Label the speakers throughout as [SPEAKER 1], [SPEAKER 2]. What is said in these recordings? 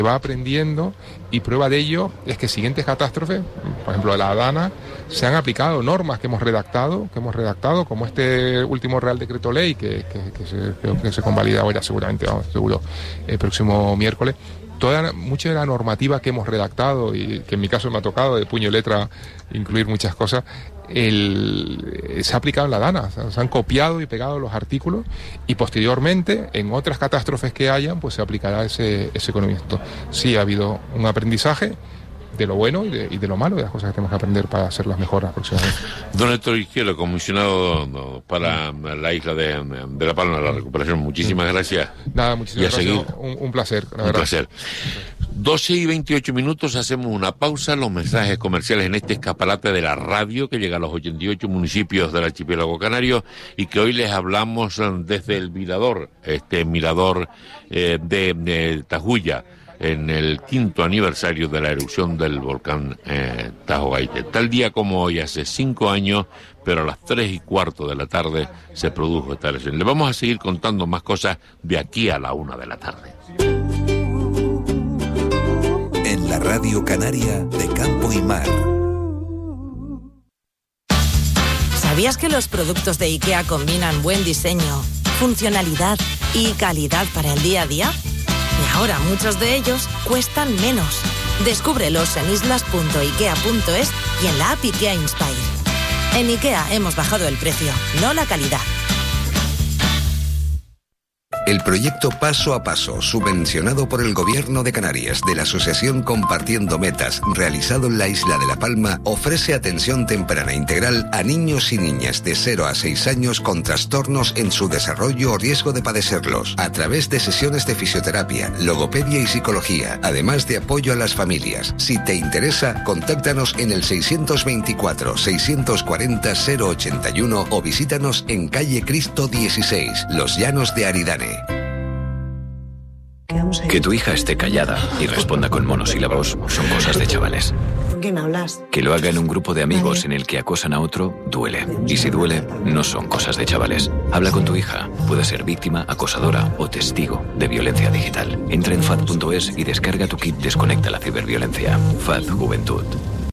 [SPEAKER 1] Se va aprendiendo y prueba de ello es que siguientes catástrofes, por ejemplo la Dana, se han aplicado normas que hemos redactado, como este último Real Decreto Ley creo que se convalida ahora seguramente, seguro, el próximo miércoles. Mucha de la normativa que hemos redactado y que en mi caso me ha tocado de puño y letra incluir muchas cosas, se ha aplicado en la Dana, se han copiado y pegado los artículos y posteriormente en otras catástrofes que hayan pues se aplicará ese conocimiento. Sí ha habido un aprendizaje de lo bueno y de lo malo, de las cosas que tenemos que aprender para hacerlas mejor la próxima vez.
[SPEAKER 2] Don Héctor Izquierdo, comisionado para la isla de La Palma, la recuperación, muchísimas gracias.
[SPEAKER 1] Nada, muchísimas gracias. Un placer, la verdad.
[SPEAKER 2] Un placer. 12:28, hacemos una pausa, los mensajes comerciales en este escaparate de la radio que llega a los 88 municipios del archipiélago canario y que hoy les hablamos desde el mirador, mirador de Tajuya, en el 5º aniversario de la erupción del volcán Tajo Gaite. Tal día como hoy, hace 5 años, pero a las 3:15 de la tarde se produjo esta erupción. Le vamos a seguir contando más cosas de aquí a la 1 de la tarde.
[SPEAKER 3] En la Radio Canaria de Campo y Mar.
[SPEAKER 4] ¿Sabías que los productos de IKEA combinan buen diseño, funcionalidad y calidad para el día a día? Y ahora muchos de ellos cuestan menos. Descúbrelos en islas.ikea.es y en la app IKEA Inspire. En IKEA hemos bajado el precio, no la calidad.
[SPEAKER 3] El proyecto Paso a Paso, subvencionado por el Gobierno de Canarias de la Asociación Compartiendo Metas, realizado en la isla de La Palma, ofrece atención temprana integral a niños y niñas de 0 a 6 años con trastornos en su desarrollo o riesgo de padecerlos, a través de sesiones de fisioterapia, logopedia y psicología, además de apoyo a las familias. Si te interesa, contáctanos en el 624-640-081 o visítanos en calle Cristo 16, Los Llanos de Aridane.
[SPEAKER 5] Que tu hija esté callada y responda con monosílabos son cosas de chavales.
[SPEAKER 6] ¿Con quién hablas?
[SPEAKER 5] Que lo haga en un grupo de amigos en el que acosan a otro, duele. Y si duele, no son cosas de chavales. Habla con tu hija. Puede ser víctima, acosadora o testigo de violencia digital. Entra en FAD.es y descarga tu kit Desconecta la ciberviolencia. FAD Juventud.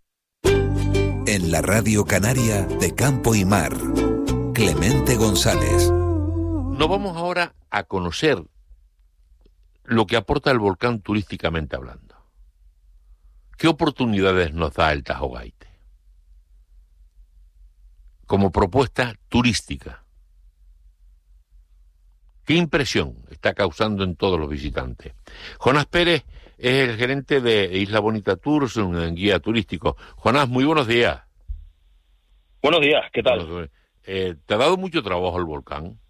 [SPEAKER 3] En la Radio Canaria de Campo y Mar, Clemente González.
[SPEAKER 2] Nos vamos ahora a conocer lo que aporta el volcán turísticamente hablando. ¿Qué oportunidades nos da el Tajo Gaite como propuesta turística? ¿Qué impresión está causando en todos los visitantes? Jonás Pérez es el gerente de Isla Bonita Tours, un guía turístico. Jonás, muy buenos días.
[SPEAKER 7] Buenos días, ¿qué tal?
[SPEAKER 2] ¿Te ha dado mucho trabajo el volcán?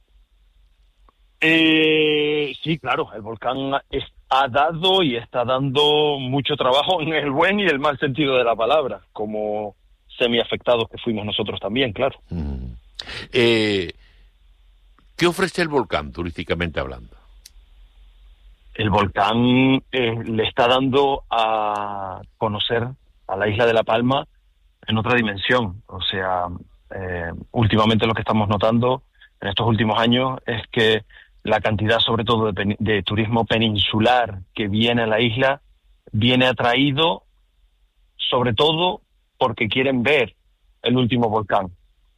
[SPEAKER 7] Sí, claro, el volcán ha dado y está dando mucho trabajo en el buen y el mal sentido de la palabra, como semiafectados que fuimos nosotros también, claro.
[SPEAKER 2] ¿Qué ofrece el volcán turísticamente hablando?
[SPEAKER 7] El volcán le está dando a conocer a la isla de La Palma en otra dimensión. O sea, últimamente lo que estamos notando en estos últimos años es que la cantidad, sobre todo, de turismo peninsular que viene a la isla, viene atraído, sobre todo, porque quieren ver el último volcán.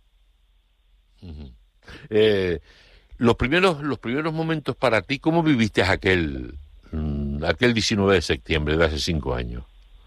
[SPEAKER 2] Los primeros momentos para ti, ¿cómo viviste aquel 19 de septiembre de hace 5 años?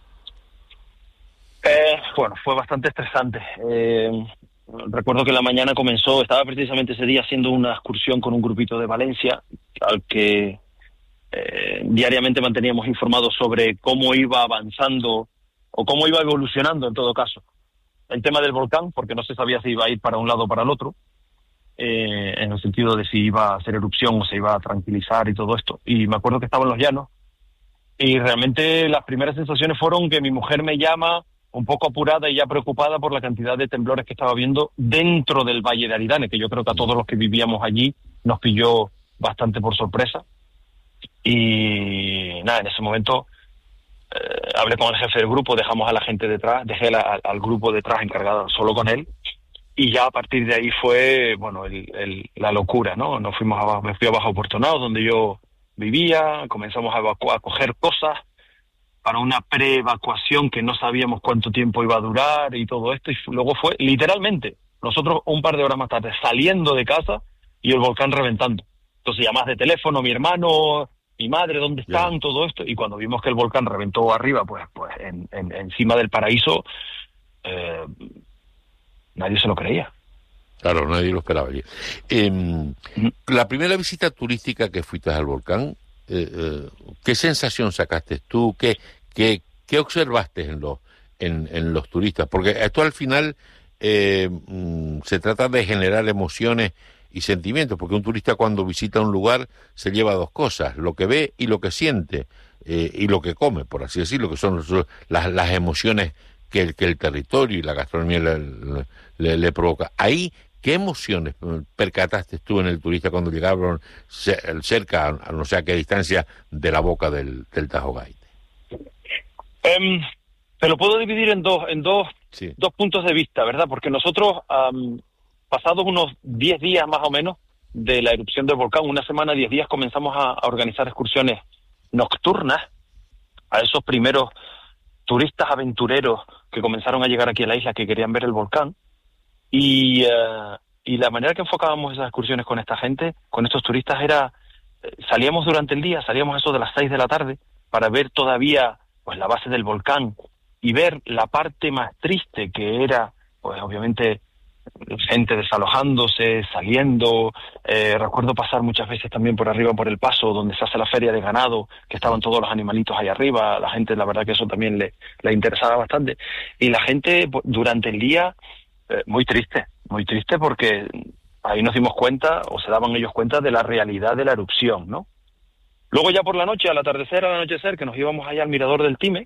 [SPEAKER 7] Bueno, fue bastante estresante. Recuerdo que la mañana estaba precisamente ese día haciendo una excursión con un grupito de Valencia, al que diariamente manteníamos informados sobre cómo iba avanzando o cómo iba evolucionando, en todo caso, el tema del volcán, porque no se sabía si iba a ir para un lado o para el otro, en el sentido de si iba a hacer erupción o se iba a tranquilizar y todo esto. Y me acuerdo que estaba en Los Llanos, y realmente las primeras sensaciones fueron que mi mujer me llama un poco apurada y ya preocupada por la cantidad de temblores que estaba viendo dentro del Valle de Aridane, que yo creo que a todos los que vivíamos allí nos pilló bastante por sorpresa. Y nada, en ese momento hablé con el jefe del grupo, dejamos a la gente detrás, dejé al grupo detrás encargado solo con él, y ya a partir de ahí fue, bueno, la locura, ¿no? Me fui a Bajo Portonao, donde yo vivía, comenzamos a coger cosas para una pre-evacuación que no sabíamos cuánto tiempo iba a durar y todo esto, y luego fue literalmente nosotros un par de horas más tarde saliendo de casa y el volcán reventando. Entonces llamas de teléfono, mi hermano, mi madre, ¿dónde están? Todo esto, y cuando vimos que el volcán reventó arriba, pues encima del paraíso, nadie se lo creía.
[SPEAKER 2] Claro, nadie lo esperaba allí. La primera visita turística que fuiste al volcán, ¿qué sensación sacaste tú? ¿Qué observaste en los turistas? Porque esto al final se trata de generar emociones y sentimientos, porque un turista cuando visita un lugar se lleva dos cosas, lo que ve y lo que siente, y lo que come, por así decirlo, que son las emociones que el territorio y la gastronomía le provoca. Ahí, ¿qué emociones percataste tú en el turista cuando llegaron cerca, a no sé a qué distancia, de la boca del Tajo Gaite?
[SPEAKER 7] Te lo puedo dividir en dos puntos de vista, ¿verdad? Porque nosotros, pasados unos 10 días más o menos de la erupción del volcán, una semana, 10 días, comenzamos a organizar excursiones nocturnas a esos primeros turistas aventureros que comenzaron a llegar aquí a la isla, que querían ver el volcán. Y la manera que enfocábamos esas excursiones con esta gente, con estos turistas, era, salíamos durante el día, salíamos eso de las 6 de la tarde, para ver todavía pues la base del volcán y ver la parte más triste, que era, pues obviamente, gente desalojándose, saliendo. Recuerdo pasar muchas veces también por arriba, por el paso donde se hace la feria de ganado, que estaban todos los animalitos ahí arriba. La gente, la verdad que eso también le interesaba bastante. Y la gente durante el día, muy triste porque ahí nos dimos cuenta, o se daban ellos cuenta, de la realidad de la erupción, ¿no? Luego ya por la noche, al anochecer, que nos íbamos allá al mirador del Time,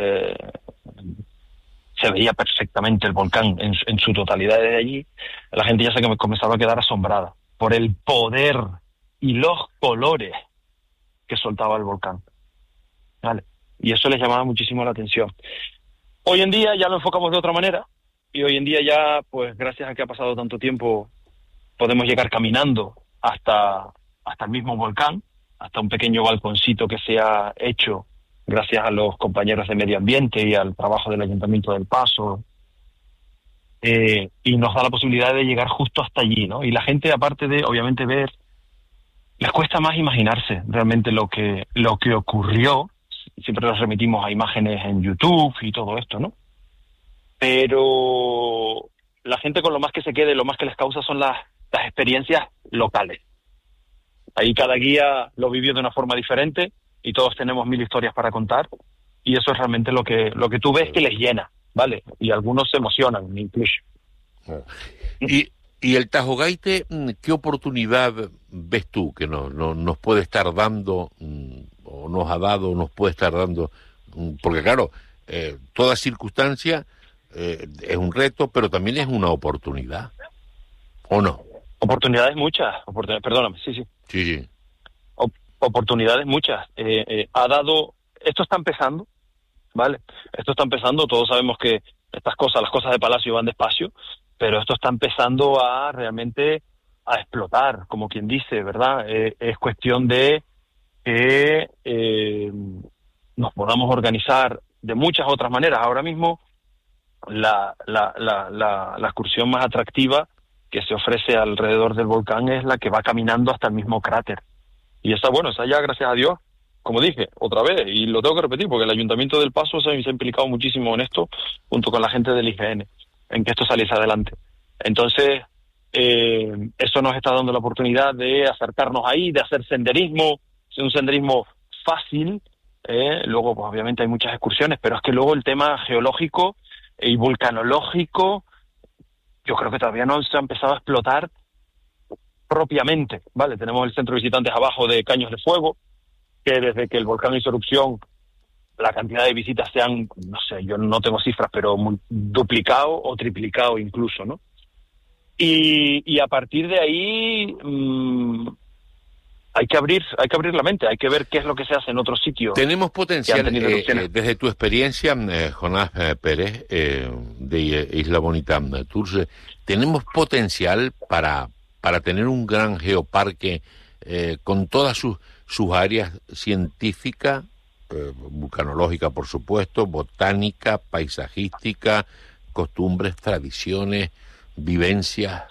[SPEAKER 7] se veía perfectamente el volcán en su totalidad desde allí. La gente ya se comenzaba a quedar asombrada por el poder y los colores que soltaba el volcán, ¿vale? Y eso les llamaba muchísimo la atención. Hoy en día ya lo enfocamos de otra manera, y hoy en día ya, pues gracias a que ha pasado tanto tiempo, podemos llegar caminando hasta el mismo volcán, hasta un pequeño balconcito que se ha hecho gracias a los compañeros de medio ambiente y al trabajo del Ayuntamiento del Paso, y nos da la posibilidad de llegar justo hasta allí, ¿no? Y la gente, aparte de, obviamente, ver, les cuesta más imaginarse realmente lo que ocurrió. Siempre nos remitimos a imágenes en YouTube y todo esto, ¿no? Pero la gente, con lo más que se quede, lo más que les causa son las experiencias locales. Ahí cada guía lo vivió de una forma diferente, y todos tenemos 1000 historias para contar, y eso es realmente lo que tú ves, que les llena, ¿vale? Y algunos se emocionan, incluso.
[SPEAKER 2] Y el Tajo Gaite, ¿qué oportunidad ves tú que nos puede estar dando, o nos ha dado, o nos puede estar dando? Porque claro, toda circunstancia es un reto, pero también es una oportunidad, ¿o no?
[SPEAKER 7] Oportunidades muchas, perdóname, sí.
[SPEAKER 2] Sí.
[SPEAKER 7] Oportunidades muchas. Ha dado, esto está empezando, ¿vale? Esto está empezando, todos sabemos que las cosas de Palacio van despacio, pero esto está empezando a realmente a explotar, como quien dice, ¿verdad? Es cuestión de que nos podamos organizar de muchas otras maneras. Ahora mismo la excursión más atractiva que se ofrece alrededor del volcán es la que va caminando hasta el mismo cráter. Y esa ya, gracias a Dios, como dije, otra vez, y lo tengo que repetir, porque el Ayuntamiento del Paso se ha implicado muchísimo en esto, junto con la gente del IGN, en que esto saliese adelante. Entonces, eso nos está dando la oportunidad de acercarnos ahí, de hacer senderismo, un senderismo fácil. Luego, pues obviamente hay muchas excursiones, pero es que luego el tema geológico y vulcanológico, yo creo que todavía no se ha empezado a explotar propiamente, ¿vale? Tenemos el centro de visitantes abajo de Caños de Fuego, que desde que el volcán hizo erupción, la cantidad de visitas se han, no sé, yo no tengo cifras, pero duplicado o triplicado incluso, ¿no? Y a partir de ahí hay que abrir la mente, hay que ver qué es lo que se hace en otros sitios.
[SPEAKER 2] Tenemos potencial, desde tu experiencia, Jonás Pérez, de Isla Bonita Tours, tenemos potencial para tener un gran geoparque con todas sus áreas científicas, vulcanológica, por supuesto, botánica, paisajística, costumbres, tradiciones, vivencias.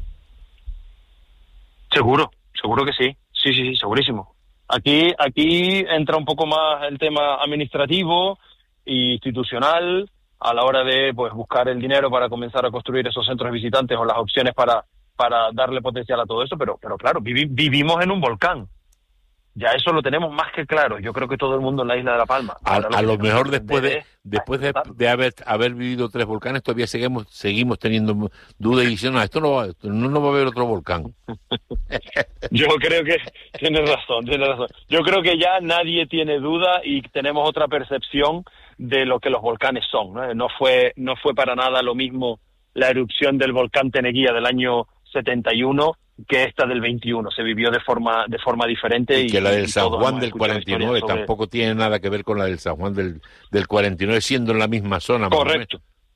[SPEAKER 7] Seguro que sí. Sí, segurísimo. Aquí entra un poco más el tema administrativo e institucional a la hora de pues buscar el dinero para comenzar a construir esos centros visitantes o las opciones para darle potencial a todo eso, pero claro, vivimos en un volcán. Ya eso lo tenemos más que claro. Yo creo que todo el mundo en la isla de La Palma.
[SPEAKER 2] A lo mejor después de haber vivido 3 volcanes, todavía seguimos teniendo dudas y diciendo, no, esto no va a haber otro volcán.
[SPEAKER 7] Yo creo que tienes razón. Yo creo que ya nadie tiene duda y tenemos otra percepción de lo que los volcanes son, ¿no? No fue para nada lo mismo la erupción del volcán Teneguía del año 71 que esta del 21, se vivió de forma diferente.
[SPEAKER 2] Y que la del San Juan del 49 tampoco tiene nada que ver con la del San Juan del 49, siendo en la misma zona.
[SPEAKER 7] Correcto.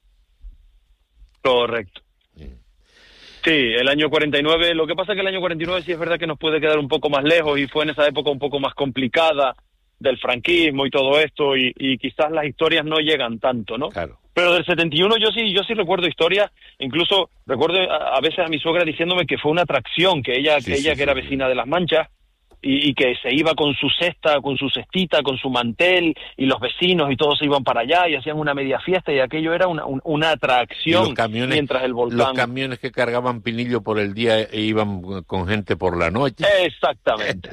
[SPEAKER 7] Sí, el año 49, lo que pasa es que el año 49 sí es verdad que nos puede quedar un poco más lejos y fue en esa época un poco más complicada del franquismo y todo esto y quizás las historias no llegan tanto, ¿no?
[SPEAKER 2] Claro.
[SPEAKER 7] Pero del 71 yo sí recuerdo historias, incluso recuerdo a veces a mi suegra diciéndome que fue una atracción, que ella que era vecina de Las Manchas y que se iba con su cesta, con su cestita, con su mantel y los vecinos y todos se iban para allá y hacían una media fiesta y aquello era una atracción mientras el volcán...
[SPEAKER 2] Los camiones que cargaban pinillo por el día e iban con gente por la noche.
[SPEAKER 7] Exactamente.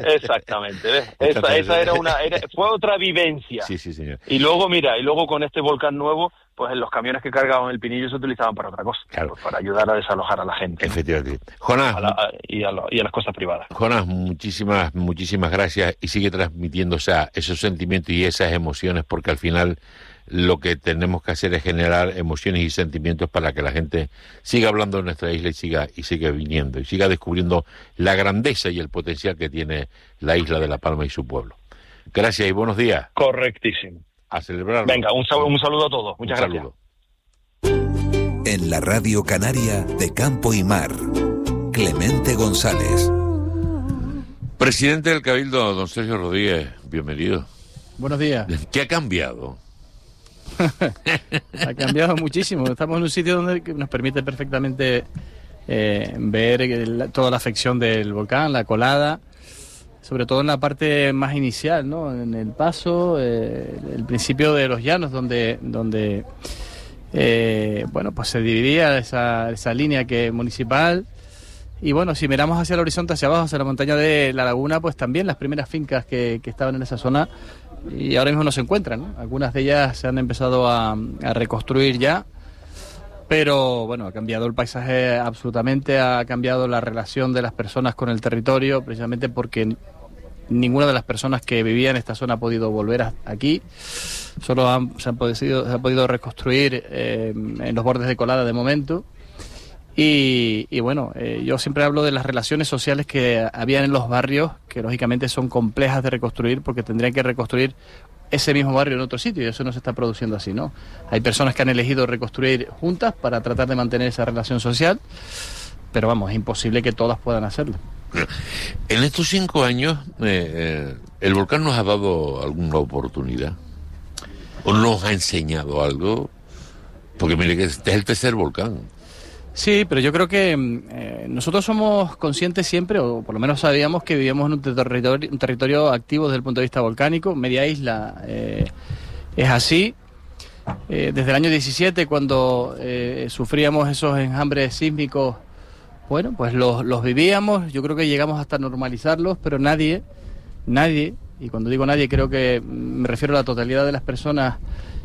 [SPEAKER 7] Fue otra vivencia.
[SPEAKER 2] Sí, señor.
[SPEAKER 7] Y luego con este volcán nuevo, pues los camiones que cargaban el pinillo se utilizaban para otra cosa,
[SPEAKER 2] claro,
[SPEAKER 7] pues para ayudar a desalojar a la gente.
[SPEAKER 2] Efectivamente. Jonás,
[SPEAKER 7] y a las cosas privadas.
[SPEAKER 2] Jonás, muchísimas gracias y sigue transmitiendo esos sentimientos y esas emociones, porque al final lo que tenemos que hacer es generar emociones y sentimientos para que la gente siga hablando de nuestra isla y siga viniendo y siga descubriendo la grandeza y el potencial que tiene la isla de La Palma y su pueblo. Gracias y buenos días.
[SPEAKER 7] Correctísimo.
[SPEAKER 2] A celebrarlo.
[SPEAKER 7] Venga, un saludo a todos. Muchas gracias.
[SPEAKER 3] En la Radio Canaria de Campo y Mar, Clemente González.
[SPEAKER 2] Presidente del Cabildo, don Sergio Rodríguez, bienvenido.
[SPEAKER 6] Buenos días.
[SPEAKER 2] ¿Qué ha cambiado?
[SPEAKER 6] Ha cambiado muchísimo. Estamos en un sitio donde nos permite perfectamente ver toda la afección del volcán, la colada, sobre todo en la parte más inicial, ¿no? En el paso, el principio de los llanos, donde pues se dividía esa línea municipal. Y bueno, si miramos hacia el horizonte, hacia abajo, hacia la montaña de la laguna, pues también las primeras fincas que estaban en esa zona y ahora mismo no se encuentran, ¿no? Algunas de ellas se han empezado a reconstruir ya, pero bueno, ha cambiado el paisaje absolutamente, ha cambiado la relación de las personas con el territorio, precisamente porque ninguna de las personas que vivían en esta zona ha podido volver aquí, solo se ha podido reconstruir en los bordes de colada de momento. Y bueno, yo siempre hablo de las relaciones sociales que habían en los barrios, que lógicamente son complejas de reconstruir porque tendrían que reconstruir ese mismo barrio en otro sitio y eso no se está produciendo así, ¿no? Hay personas que han elegido reconstruir juntas para tratar de mantener esa relación social, pero vamos, es imposible que todas puedan hacerlo.
[SPEAKER 2] En estos 5 años, ¿el volcán nos ha dado alguna oportunidad? ¿O nos ha enseñado algo? Porque mire que este es el tercer volcán.
[SPEAKER 6] Sí, pero yo creo que nosotros somos conscientes siempre, o por lo menos sabíamos que vivíamos en un territorio activo desde el punto de vista volcánico. Media Isla es así. Desde el año 17, cuando sufríamos esos enjambres sísmicos, bueno, pues los vivíamos. Yo creo que llegamos hasta normalizarlos, pero nadie, y cuando digo nadie creo que me refiero a la totalidad de las personas,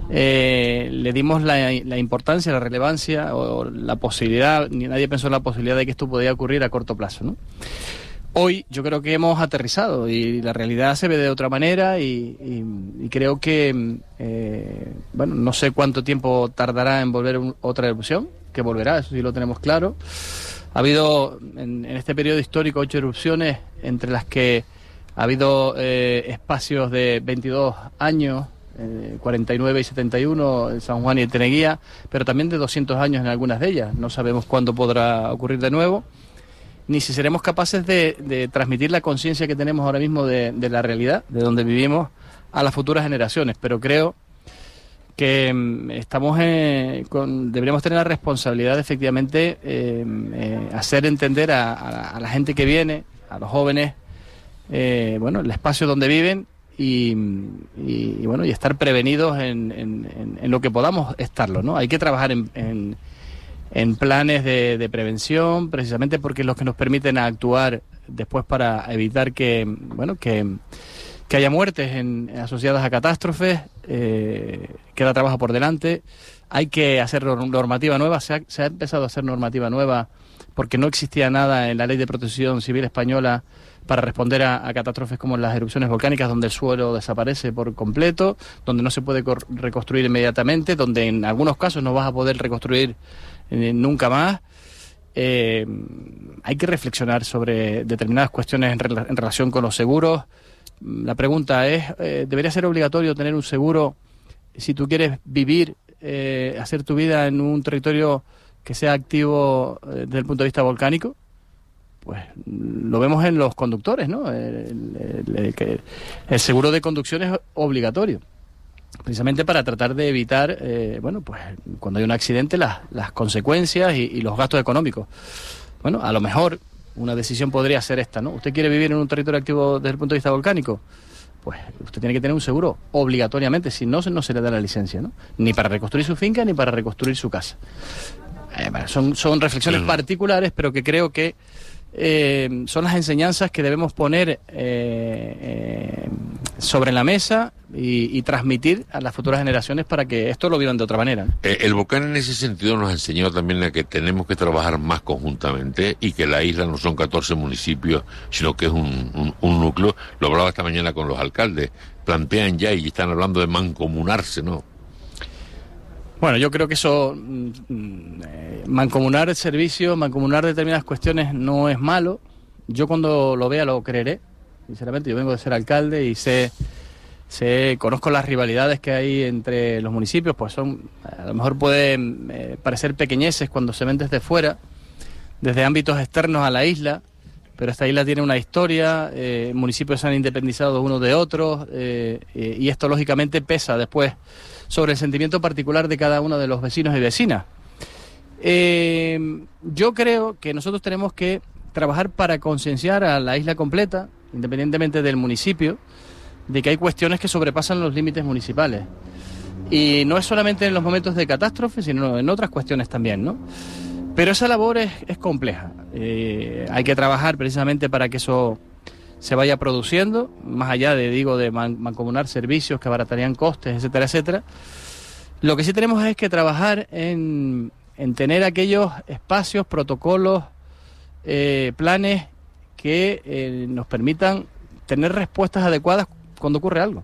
[SPEAKER 6] le dimos la importancia, la relevancia o la posibilidad, ni nadie pensó en la posibilidad de que esto podía ocurrir a corto plazo, ¿no? Hoy yo creo que hemos aterrizado y la realidad se ve de otra manera y creo que, bueno, no sé cuánto tiempo tardará en volver otra erupción, que volverá, eso sí lo tenemos claro. Ha habido en este periodo histórico 8 erupciones, entre las que ha habido espacios de 22 años, 49 y 71, el San Juan y el Teneguía, pero también de 200 años en algunas de ellas. No sabemos cuándo podrá ocurrir de nuevo. ni si seremos capaces de transmitir la conciencia que tenemos ahora mismo de la realidad, de donde vivimos, a las futuras generaciones. Pero creo que deberíamos tener la responsabilidad de efectivamente hacer entender a la gente que viene, a los jóvenes, el espacio donde viven y estar prevenidos en lo que podamos estarlo, ¿no? Hay que trabajar en planes de prevención, precisamente porque es lo que nos permiten actuar después para evitar que haya muertes asociadas a catástrofes. Queda trabajo por delante. Hay que hacer normativa nueva. Se ha empezado a hacer normativa nueva porque no existía nada en la Ley de Protección Civil española para responder a catástrofes como las erupciones volcánicas, donde el suelo desaparece por completo, donde no se puede reconstruir inmediatamente, donde en algunos casos no vas a poder reconstruir nunca más. Hay que reflexionar sobre determinadas cuestiones en relación con los seguros. La pregunta es, ¿debería ser obligatorio tener un seguro si tú quieres vivir, hacer tu vida en un territorio que sea activo desde el punto de vista volcánico? Pues lo vemos en los conductores, ¿no? El seguro de conducción es obligatorio, precisamente para tratar de evitar, cuando hay un accidente, las consecuencias y los gastos económicos. Bueno, a lo mejor una decisión podría ser esta, ¿no? ¿Usted quiere vivir en un territorio activo desde el punto de vista volcánico? Pues usted tiene que tener un seguro, obligatoriamente, si no, no se le da la licencia, ¿no? Ni para reconstruir su finca, ni para reconstruir su casa. Son reflexiones particulares, pero que creo que son las enseñanzas que debemos poner sobre la mesa y transmitir a las futuras generaciones para que esto lo vivan de otra manera, ¿no?
[SPEAKER 2] El volcán en ese sentido nos ha enseñado también a que tenemos que trabajar más conjuntamente y que la isla no son 14 municipios, sino que es un núcleo. Lo hablaba esta mañana con los alcaldes, plantean ya y están hablando de mancomunarse, ¿no?
[SPEAKER 6] Bueno, yo creo que eso, mancomunar servicios, mancomunar determinadas cuestiones no es malo. Yo cuando lo vea lo creeré. Sinceramente, yo vengo de ser alcalde y conozco las rivalidades que hay entre los municipios, pues a lo mejor pueden parecer pequeñeces cuando se ven desde fuera, desde ámbitos externos a la isla, pero esta isla tiene una historia, municipios se han independizado unos de otros, y esto lógicamente pesa después sobre el sentimiento particular de cada uno de los vecinos y vecinas. Yo creo que nosotros tenemos que trabajar para concienciar a la isla completa, independientemente del municipio, de que hay cuestiones que sobrepasan los límites municipales. Y no es solamente en los momentos de catástrofe, sino en otras cuestiones también, ¿no? Pero esa labor es compleja. Hay que trabajar precisamente para que eso se vaya produciendo, más allá de mancomunar servicios que abaratarían costes, etcétera, etcétera. Lo que sí tenemos es que trabajar en tener aquellos espacios, protocolos, planes que nos permitan tener respuestas adecuadas cuando ocurre algo.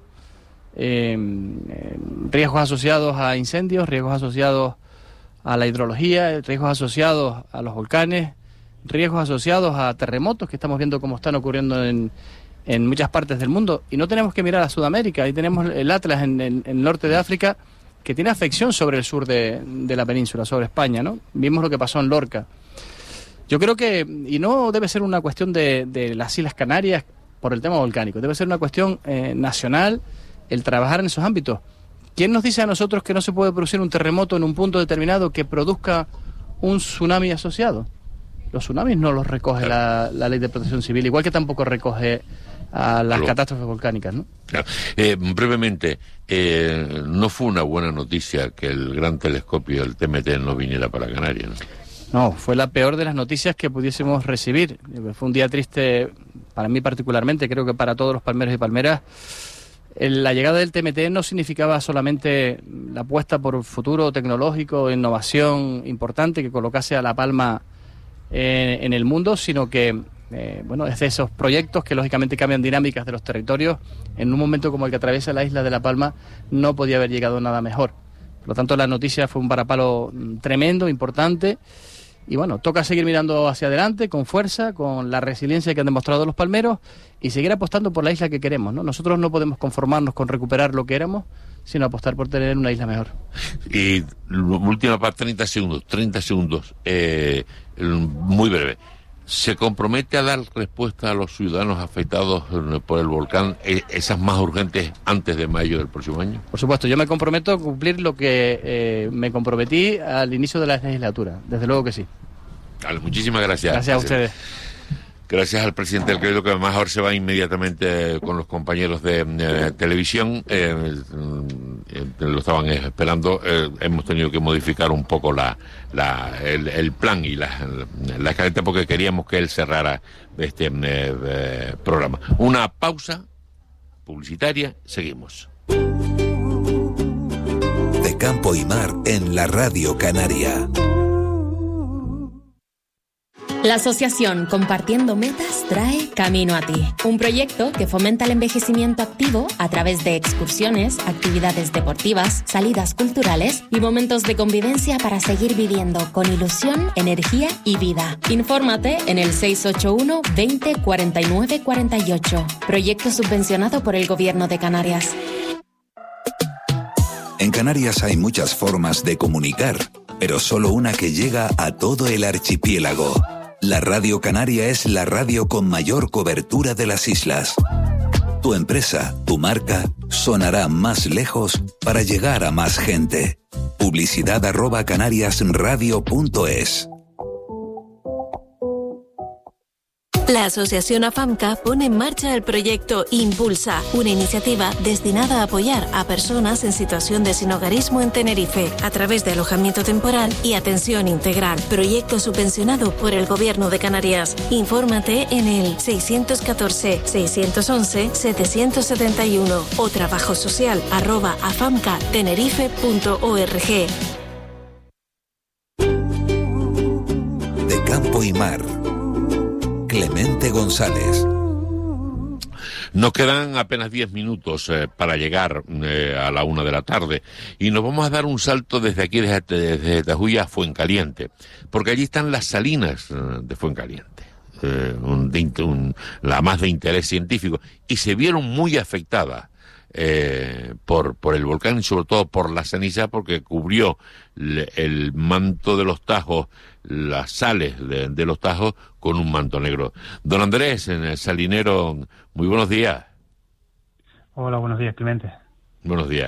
[SPEAKER 6] Riesgos asociados a incendios, riesgos asociados a la hidrología, riesgos asociados a los volcanes, riesgos asociados a terremotos que estamos viendo cómo están ocurriendo en muchas partes del mundo. Y no tenemos que mirar a Sudamérica, ahí tenemos el Atlas en el norte de África, que tiene afección sobre el sur de la península, sobre España, ¿no? Vimos lo que pasó en Lorca. Yo creo que, y no debe ser una cuestión de las Islas Canarias por el tema volcánico, debe ser una cuestión nacional el trabajar en esos ámbitos. ¿Quién nos dice a nosotros que no se puede producir un terremoto en un punto determinado que produzca un tsunami asociado? Los tsunamis no los recoge la Ley de Protección Civil, igual que tampoco recoge a las catástrofes volcánicas, ¿no?
[SPEAKER 2] Claro. Brevemente, no fue una buena noticia que el gran telescopio, el TMT, no viniera para Canarias, ¿no?
[SPEAKER 6] No, fue la peor de las noticias que pudiésemos recibir. Fue un día triste para mí particularmente, creo que para todos los palmeros y palmeras. La llegada del TMT no significaba solamente la apuesta por un futuro tecnológico, innovación importante que colocase a La Palma en el mundo, sino que es de esos proyectos que lógicamente cambian dinámicas de los territorios. En un momento como el que atraviesa la isla de La Palma no podía haber llegado nada mejor. Por lo tanto, la noticia fue un varapalo tremendo, importante. Y bueno, toca seguir mirando hacia adelante con fuerza, con la resiliencia que han demostrado los palmeros y seguir apostando por la isla que queremos, ¿no? Nosotros no podemos conformarnos con recuperar lo que éramos, sino apostar por tener una isla mejor.
[SPEAKER 2] Y última parte, 30 segundos, muy breve. ¿Se compromete a dar respuesta a los ciudadanos afectados por el volcán, esas más urgentes, antes de mayo del próximo año?
[SPEAKER 6] Por supuesto, yo me comprometo a cumplir lo que me comprometí al inicio de la legislatura, desde luego que sí.
[SPEAKER 2] Vale, muchísimas gracias.
[SPEAKER 6] Gracias a ustedes.
[SPEAKER 2] Gracias al presidente del Cabildo, que además ahora se va inmediatamente con los compañeros de televisión. Lo estaban esperando. Hemos tenido que modificar un poco el plan y la escaleta, porque queríamos que él cerrara este programa. Una pausa publicitaria, seguimos.
[SPEAKER 3] De Campo y Mar en la Radio Canaria.
[SPEAKER 8] La asociación Compartiendo Metas trae Camino a Ti, un proyecto que fomenta el envejecimiento activo a través de excursiones, actividades deportivas, salidas culturales y momentos de convivencia para seguir viviendo con ilusión, energía y vida. Infórmate en el 681 20 49 48. Proyecto subvencionado por el Gobierno de Canarias.
[SPEAKER 3] En Canarias hay muchas formas de comunicar, pero solo una que llega a todo el archipiélago. La Radio Canaria es la radio con mayor cobertura de las islas. Tu empresa, tu marca, sonará más lejos para llegar a más gente. Publicidad@canariasradio.es.
[SPEAKER 9] La Asociación AFAMCA pone en marcha el proyecto Impulsa, una iniciativa destinada a apoyar a personas en situación de sinhogarismo en Tenerife, a través de alojamiento temporal y atención integral. Proyecto subvencionado por el Gobierno de Canarias. Infórmate en el 614-611-771 o trabajosocial@afamcatenerife.org.
[SPEAKER 3] De Campo y Mar. Clemente González.
[SPEAKER 2] Nos quedan apenas 10 minutos para llegar a la 1 de la tarde y nos vamos a dar un salto desde aquí, desde Tajuya a Fuencaliente, porque allí están las salinas de Fuencaliente, la más de interés científico, y se vieron muy afectadas por el volcán y sobre todo por la ceniza, porque cubrió el manto de los Tajos, las sales de los Tajos, con un manto negro. Don Andrés, en el Salinero, muy buenos días.
[SPEAKER 10] Hola, buenos días, Clemente.
[SPEAKER 2] Buenos días.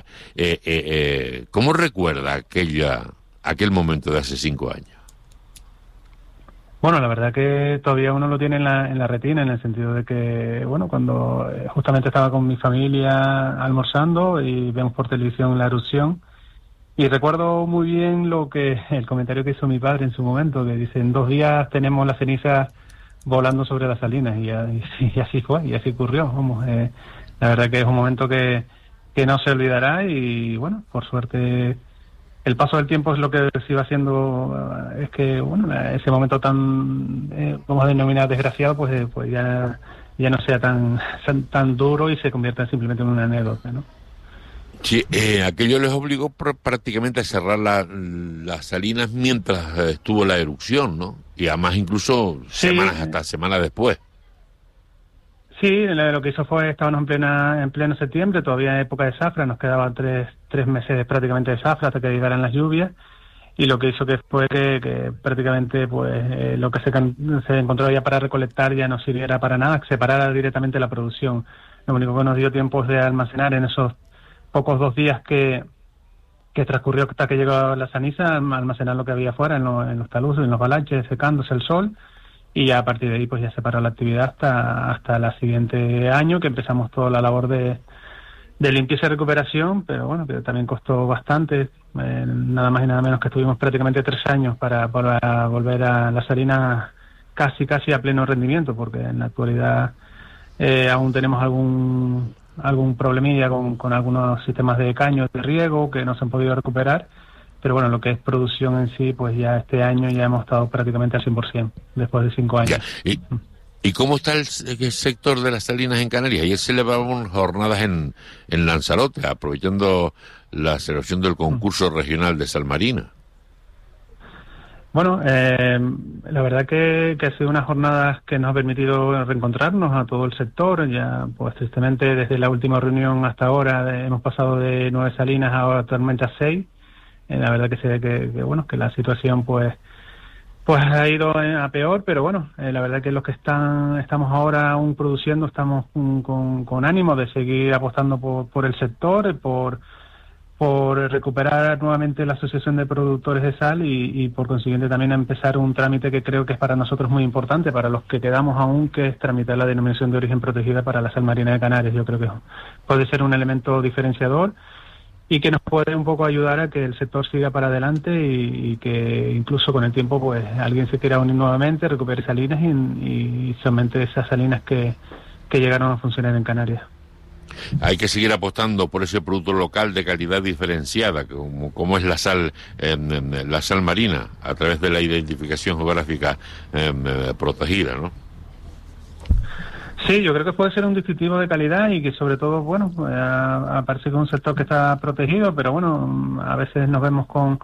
[SPEAKER 2] ¿Cómo recuerda aquel momento de hace 5 años?
[SPEAKER 10] Bueno, la verdad que todavía uno lo tiene en la retina, en el sentido de que, bueno, cuando justamente estaba con mi familia almorzando y vemos por televisión la erupción, y recuerdo muy bien el comentario que hizo mi padre en su momento, que dice: en 2 días tenemos las cenizas volando sobre las salinas, y así fue, y así ocurrió. Vamos, la verdad que es un momento que no se olvidará, y bueno, por suerte el paso del tiempo es lo que se iba haciendo, es que, bueno, ese momento tan, vamos a denominar desgraciado, pues ya no sea tan duro y se convierta simplemente en una anécdota, ¿no?
[SPEAKER 2] Sí, aquello les obligó prácticamente a cerrar las salinas mientras estuvo la erupción, ¿no? Y además incluso semanas después.
[SPEAKER 10] Sí, lo que hizo fue, estábamos en pleno septiembre, todavía en época de zafra, nos quedaban tres meses prácticamente de zafra hasta que llegaran las lluvias, y lo que hizo fue que prácticamente pues lo que se encontró ya para recolectar ya no sirviera para nada, que se parara directamente la producción. Lo único que nos dio tiempo es de almacenar en esos pocos 2 días que transcurrió hasta que llegó la ceniza, almacenar lo que había afuera en los taludes, en los balanches, secándose el sol, y ya a partir de ahí pues ya se paró la actividad hasta el siguiente año, que empezamos toda la labor de limpieza y recuperación, pero bueno, que también costó bastante, nada más y nada menos que estuvimos prácticamente 3 años para volver a la salina casi a pleno rendimiento, porque en la actualidad aún tenemos algún problemilla con algunos sistemas de caños de riego que no se han podido recuperar, pero bueno, lo que es producción en sí, pues ya este año ya hemos estado prácticamente al 100%, después de 5 años.
[SPEAKER 2] ¿Y cómo está el sector de las salinas en Canarias? Ayer celebramos jornadas en Lanzarote, aprovechando la celebración del concurso regional de Salmarina.
[SPEAKER 10] Bueno, la verdad que ha sido unas jornadas que nos ha permitido reencontrarnos a todo el sector. Ya, pues tristemente, desde la última reunión hasta ahora hemos pasado de 9 salinas ahora actualmente a 6. La verdad que se ve que la situación pues Pues ha ido a peor, pero bueno, la verdad que los que estamos ahora aún produciendo estamos con ánimo de seguir apostando por el sector, por recuperar nuevamente la Asociación de Productores de Sal y por consiguiente también a empezar un trámite que creo que es para nosotros muy importante, para los que quedamos aún, que es tramitar la denominación de origen protegida para la sal marina de Canarias. Yo creo que puede ser un elemento diferenciador y que nos puede un poco ayudar a que el sector siga para adelante y que incluso con el tiempo pues alguien se quiera unir nuevamente, recupere salinas y solamente esas salinas que llegaron a funcionar en Canarias.
[SPEAKER 2] Hay que seguir apostando por ese producto local de calidad diferenciada, como es la sal marina, a través de la identificación geográfica protegida, ¿no?
[SPEAKER 10] Sí, yo creo que puede ser un distintivo de calidad y que sobre todo, bueno, parece que es un sector que está protegido, pero bueno, a veces nos vemos con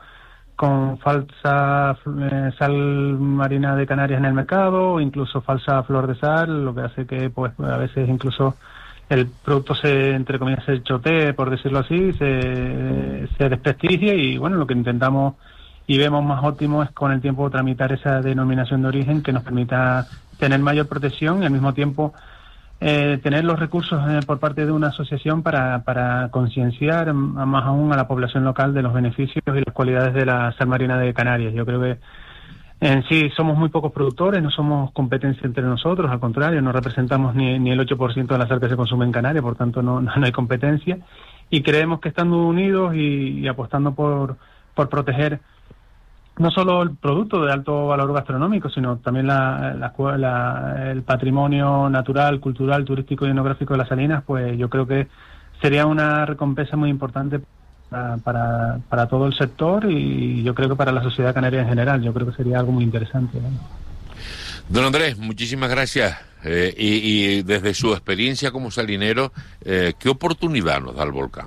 [SPEAKER 10] falsa sal marina de Canarias en el mercado, o incluso falsa flor de sal, lo que hace que pues a veces incluso el producto entre comillas, se chotee, por decirlo así, se desprestigie y bueno, lo que intentamos y vemos más óptimo es con el tiempo tramitar esa denominación de origen que nos permita tener mayor protección y al mismo tiempo tener los recursos por parte de una asociación para concienciar más aún a la población local de los beneficios y las cualidades de la sal marina de Canarias. Yo creo que en sí somos muy pocos productores, no somos competencia entre nosotros, al contrario, no representamos ni el 8% de la sal que se consume en Canarias, por tanto no hay competencia y creemos que estando unidos y apostando por proteger no solo el producto de alto valor gastronómico, sino también el patrimonio natural, cultural, turístico y etnográfico de las salinas, pues yo creo que sería una recompensa muy importante para todo el sector y yo creo que para la sociedad canaria en general. Yo creo que sería algo muy interesante, ¿no?
[SPEAKER 2] Don Andrés, muchísimas gracias. Y desde su experiencia como salinero, ¿qué oportunidad nos da el volcán?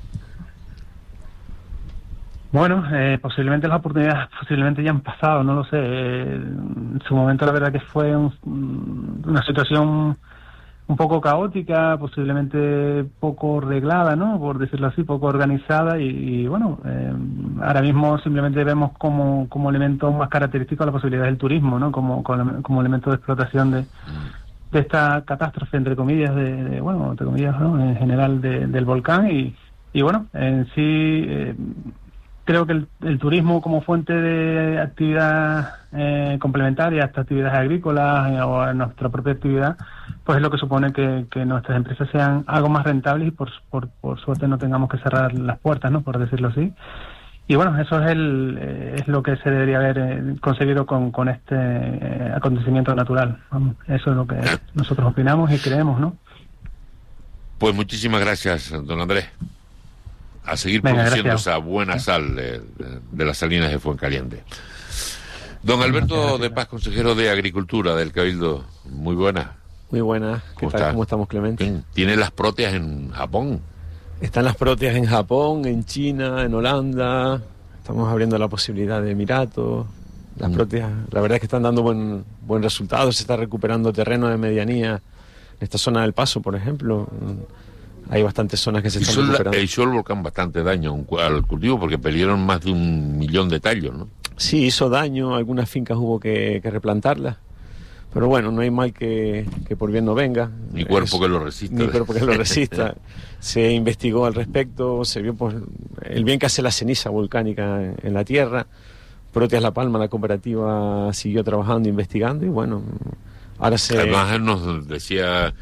[SPEAKER 10] Bueno, posiblemente las oportunidades ya han pasado, no lo sé. En su momento la verdad que fue una situación un poco caótica, posiblemente poco reglada, ¿no? Por decirlo así, poco organizada y bueno, ahora mismo simplemente vemos como elemento más característico la posibilidad del turismo, ¿no? Como elemento de explotación de esta catástrofe, entre comillas, entre comillas, ¿no? En general del volcán y bueno, en sí creo que el turismo como fuente de actividad complementaria a estas actividades agrícolas o a nuestra propia actividad, pues es lo que supone que nuestras empresas sean algo más rentables y por suerte no tengamos que cerrar las puertas, ¿no? Por decirlo así. Y bueno, eso es lo que se debería haber conseguido con este acontecimiento natural. Eso es lo que nosotros opinamos y creemos, ¿no?
[SPEAKER 2] Pues muchísimas gracias, don Andrés. A seguir produciendo esa buena sal de las salinas de Fuencaliente. Don Alberto de Paz, consejero de Agricultura del Cabildo, muy buena.
[SPEAKER 11] Muy buena. ¿Qué tal? ¿Cómo estamos, Clemente?
[SPEAKER 2] ¿Tiene las próteas en Japón?
[SPEAKER 11] Están las próteas en Japón, en China, en Holanda. Estamos abriendo la posibilidad de Emiratos. Las próteas, la verdad es que están dando buen resultado. Se está recuperando terreno de medianía en esta zona del Paso, por ejemplo. Hay bastantes zonas que se están recuperando.
[SPEAKER 2] Hizo el volcán bastante daño al cultivo porque perdieron más de 1 millón de tallos, ¿no?
[SPEAKER 11] Sí, hizo daño. Algunas fincas hubo que replantarlas. Pero bueno, no hay mal que por bien no venga.
[SPEAKER 2] Ni cuerpo que lo resista.
[SPEAKER 11] Ni cuerpo que lo resista. Se investigó al respecto, se vio pues, el bien que hace la ceniza volcánica en la tierra. Proteas La Palma, la cooperativa, siguió trabajando, investigando y bueno, ahora
[SPEAKER 2] Además nos decía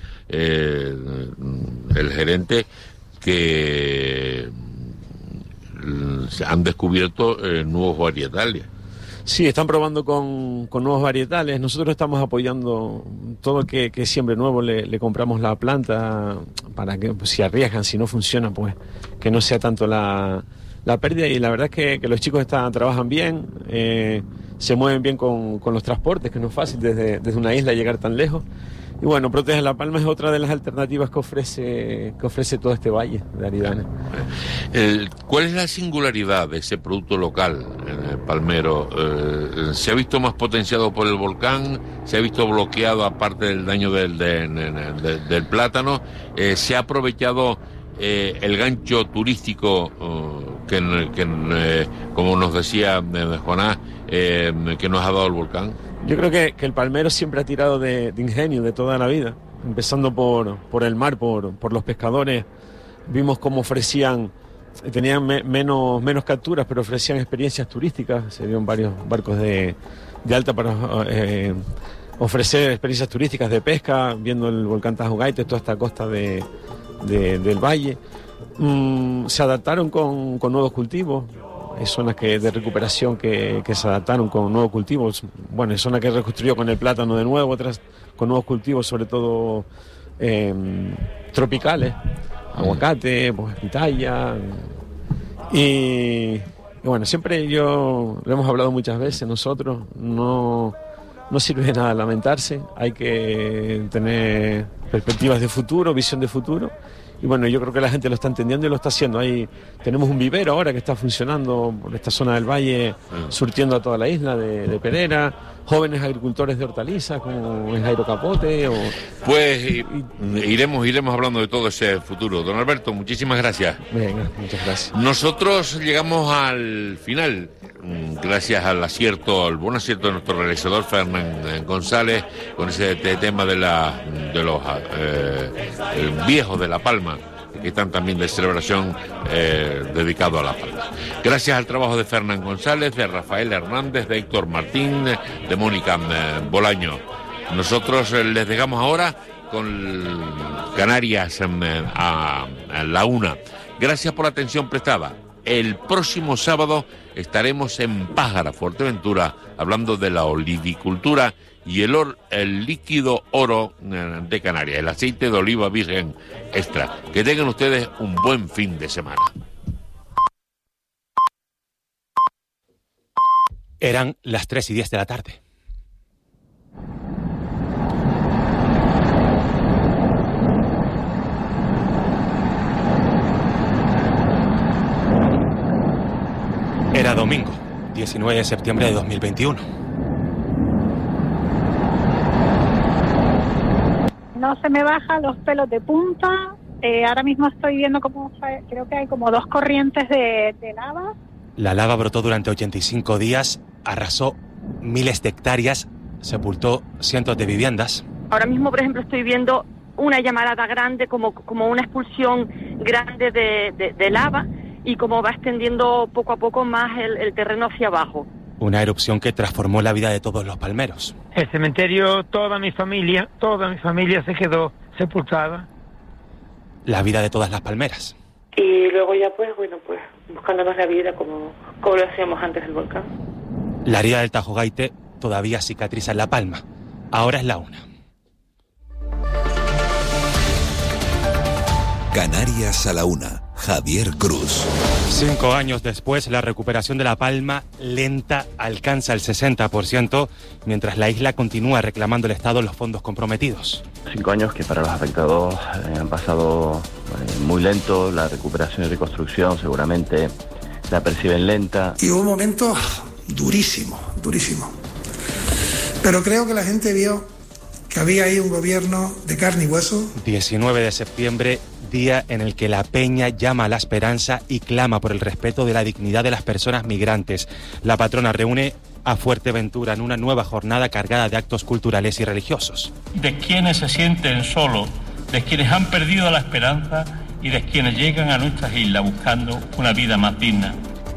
[SPEAKER 2] el gerente que se han descubierto nuevos varietales.
[SPEAKER 11] Sí, están probando con nuevos varietales. Nosotros estamos apoyando todo que siembre nuevo, le compramos la planta para que pues, si arriesgan, si no funciona, pues que no sea tanto la pérdida. Y la verdad es que los chicos trabajan bien, se mueven bien con los transportes, que no es fácil desde una isla llegar tan lejos. Y bueno, Proteas La Palma es otra de las alternativas que ofrece todo este valle de Aridane.
[SPEAKER 2] ¿Cuál es la singularidad de ese producto local palmero? ¿Se ha visto más potenciado por el volcán? ¿Se ha visto bloqueado aparte del daño del plátano? ¿Se ha aprovechado el gancho turístico como nos decía Jonás, que nos ha dado el volcán?
[SPEAKER 11] Yo creo que el palmero siempre ha tirado de ingenio de toda la vida, empezando por el mar, por los pescadores. Vimos cómo tenían menos capturas, pero ofrecían experiencias turísticas. Se dieron varios barcos de alta para ofrecer experiencias turísticas de pesca, viendo el volcán Tajogaite, toda esta costa del valle. Se adaptaron con nuevos cultivos. Hay zonas de recuperación que se adaptaron con nuevos cultivos. Bueno, hay zonas que reconstruyó con el plátano de nuevo, otras con nuevos cultivos, sobre todo tropicales, aguacate, pues, pitaya. Y bueno, siempre lo hemos hablado muchas veces, nosotros no sirve de nada lamentarse, hay que tener perspectivas de futuro, visión de futuro. Y bueno, yo creo que la gente lo está entendiendo y lo está haciendo. Tenemos un vivero ahora que está funcionando por esta zona del valle, surtiendo a toda la isla de Perera, jóvenes agricultores de hortalizas como es Jairo Capote.
[SPEAKER 2] Pues iremos hablando de todo ese futuro. Don Alberto, muchísimas gracias.
[SPEAKER 11] Venga, muchas gracias.
[SPEAKER 2] Nosotros llegamos al final, gracias al buen acierto de nuestro realizador Fernán González, con ese tema de los viejos de La Palma, que están también de celebración dedicado a La Palma. Gracias al trabajo de Fernán González, de Rafael Hernández, de Héctor Martín, de Mónica Bolaño. Nosotros les dejamos ahora con Canarias a la 1. Gracias por la atención prestada. El próximo sábado estaremos en Pájara, Fuerteventura, hablando de la olivicultura y el líquido oro de Canarias, el aceite de oliva virgen extra. Que tengan ustedes un buen fin de semana.
[SPEAKER 12] Eran las 3:10 de la tarde. Era domingo, 19 de septiembre de 2021.
[SPEAKER 13] No se me bajan los pelos de punta. Ahora mismo estoy viendo creo que hay como 2 corrientes de lava.
[SPEAKER 12] La lava brotó durante 85 días, arrasó miles de hectáreas, sepultó cientos de viviendas.
[SPEAKER 14] Ahora mismo, por ejemplo, estoy viendo una llamarada grande, como una expulsión grande de lava, y como va extendiendo poco a poco más el terreno hacia abajo.
[SPEAKER 12] Una erupción que transformó la vida de todos los palmeros.
[SPEAKER 15] El cementerio, toda mi familia se quedó sepultada.
[SPEAKER 12] La vida de todas las palmeras.
[SPEAKER 14] Y luego ya pues buscándonos la vida como lo hacíamos antes del volcán.
[SPEAKER 12] La herida del Tajogaite todavía cicatriza en La Palma. Ahora es la 1.
[SPEAKER 3] Canarias a la 1. Javier Cruz.
[SPEAKER 12] 5 años después, la recuperación de La Palma lenta alcanza el 60%, mientras la isla continúa reclamando al Estado los fondos comprometidos.
[SPEAKER 16] 5 años que para los afectados han pasado muy lento, la recuperación y reconstrucción seguramente la perciben lenta.
[SPEAKER 17] Y hubo un momento durísimo. Pero creo que la gente vio que había ahí un gobierno de carne y hueso.
[SPEAKER 12] 19 de septiembre, día en el que la Peña llama a la esperanza y clama por el respeto de la dignidad de las personas migrantes. La patrona reúne a Fuerteventura en una nueva jornada cargada de actos culturales y religiosos.
[SPEAKER 18] De quienes se sienten solos, de quienes han perdido la esperanza y de quienes llegan a nuestras islas buscando una vida más digna.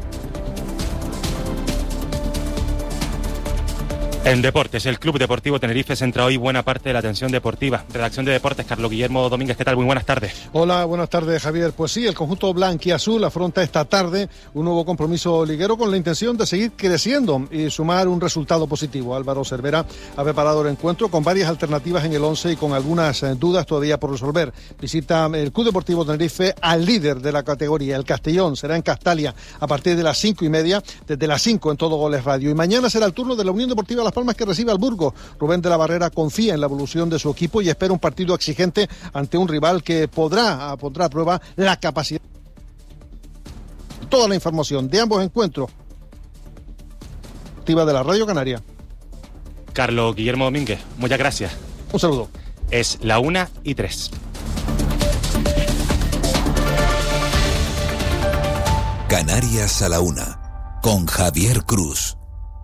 [SPEAKER 12] En deportes, el Club Deportivo Tenerife centra hoy buena parte de la atención deportiva. Redacción de Deportes, Carlos Guillermo Domínguez, ¿qué tal? Muy buenas tardes.
[SPEAKER 19] Hola, buenas tardes, Javier. Pues sí, el conjunto blanquiazul afronta esta tarde un nuevo compromiso liguero con la intención de seguir creciendo y sumar un resultado positivo. Álvaro Cervera ha preparado el encuentro con varias alternativas en el 11 y con algunas dudas todavía por resolver. Visita el Club Deportivo Tenerife al líder de la categoría, el Castellón. Será en Castalia a partir de las 5:30, desde las 5 en Todo Goles Radio. Y mañana será el turno de la Unión Deportiva Las Palmas, que recibe al Burgos. Rubén de la Barrera confía en la evolución de su equipo y espera un partido exigente ante un rival que pondrá a prueba la capacidad. Toda la información de ambos encuentros activa de la Radio Canaria.
[SPEAKER 12] Carlos Guillermo Domínguez, muchas gracias.
[SPEAKER 19] Un saludo.
[SPEAKER 12] Es la 1:03.
[SPEAKER 20] Canarias a la 1, con Javier Cruz.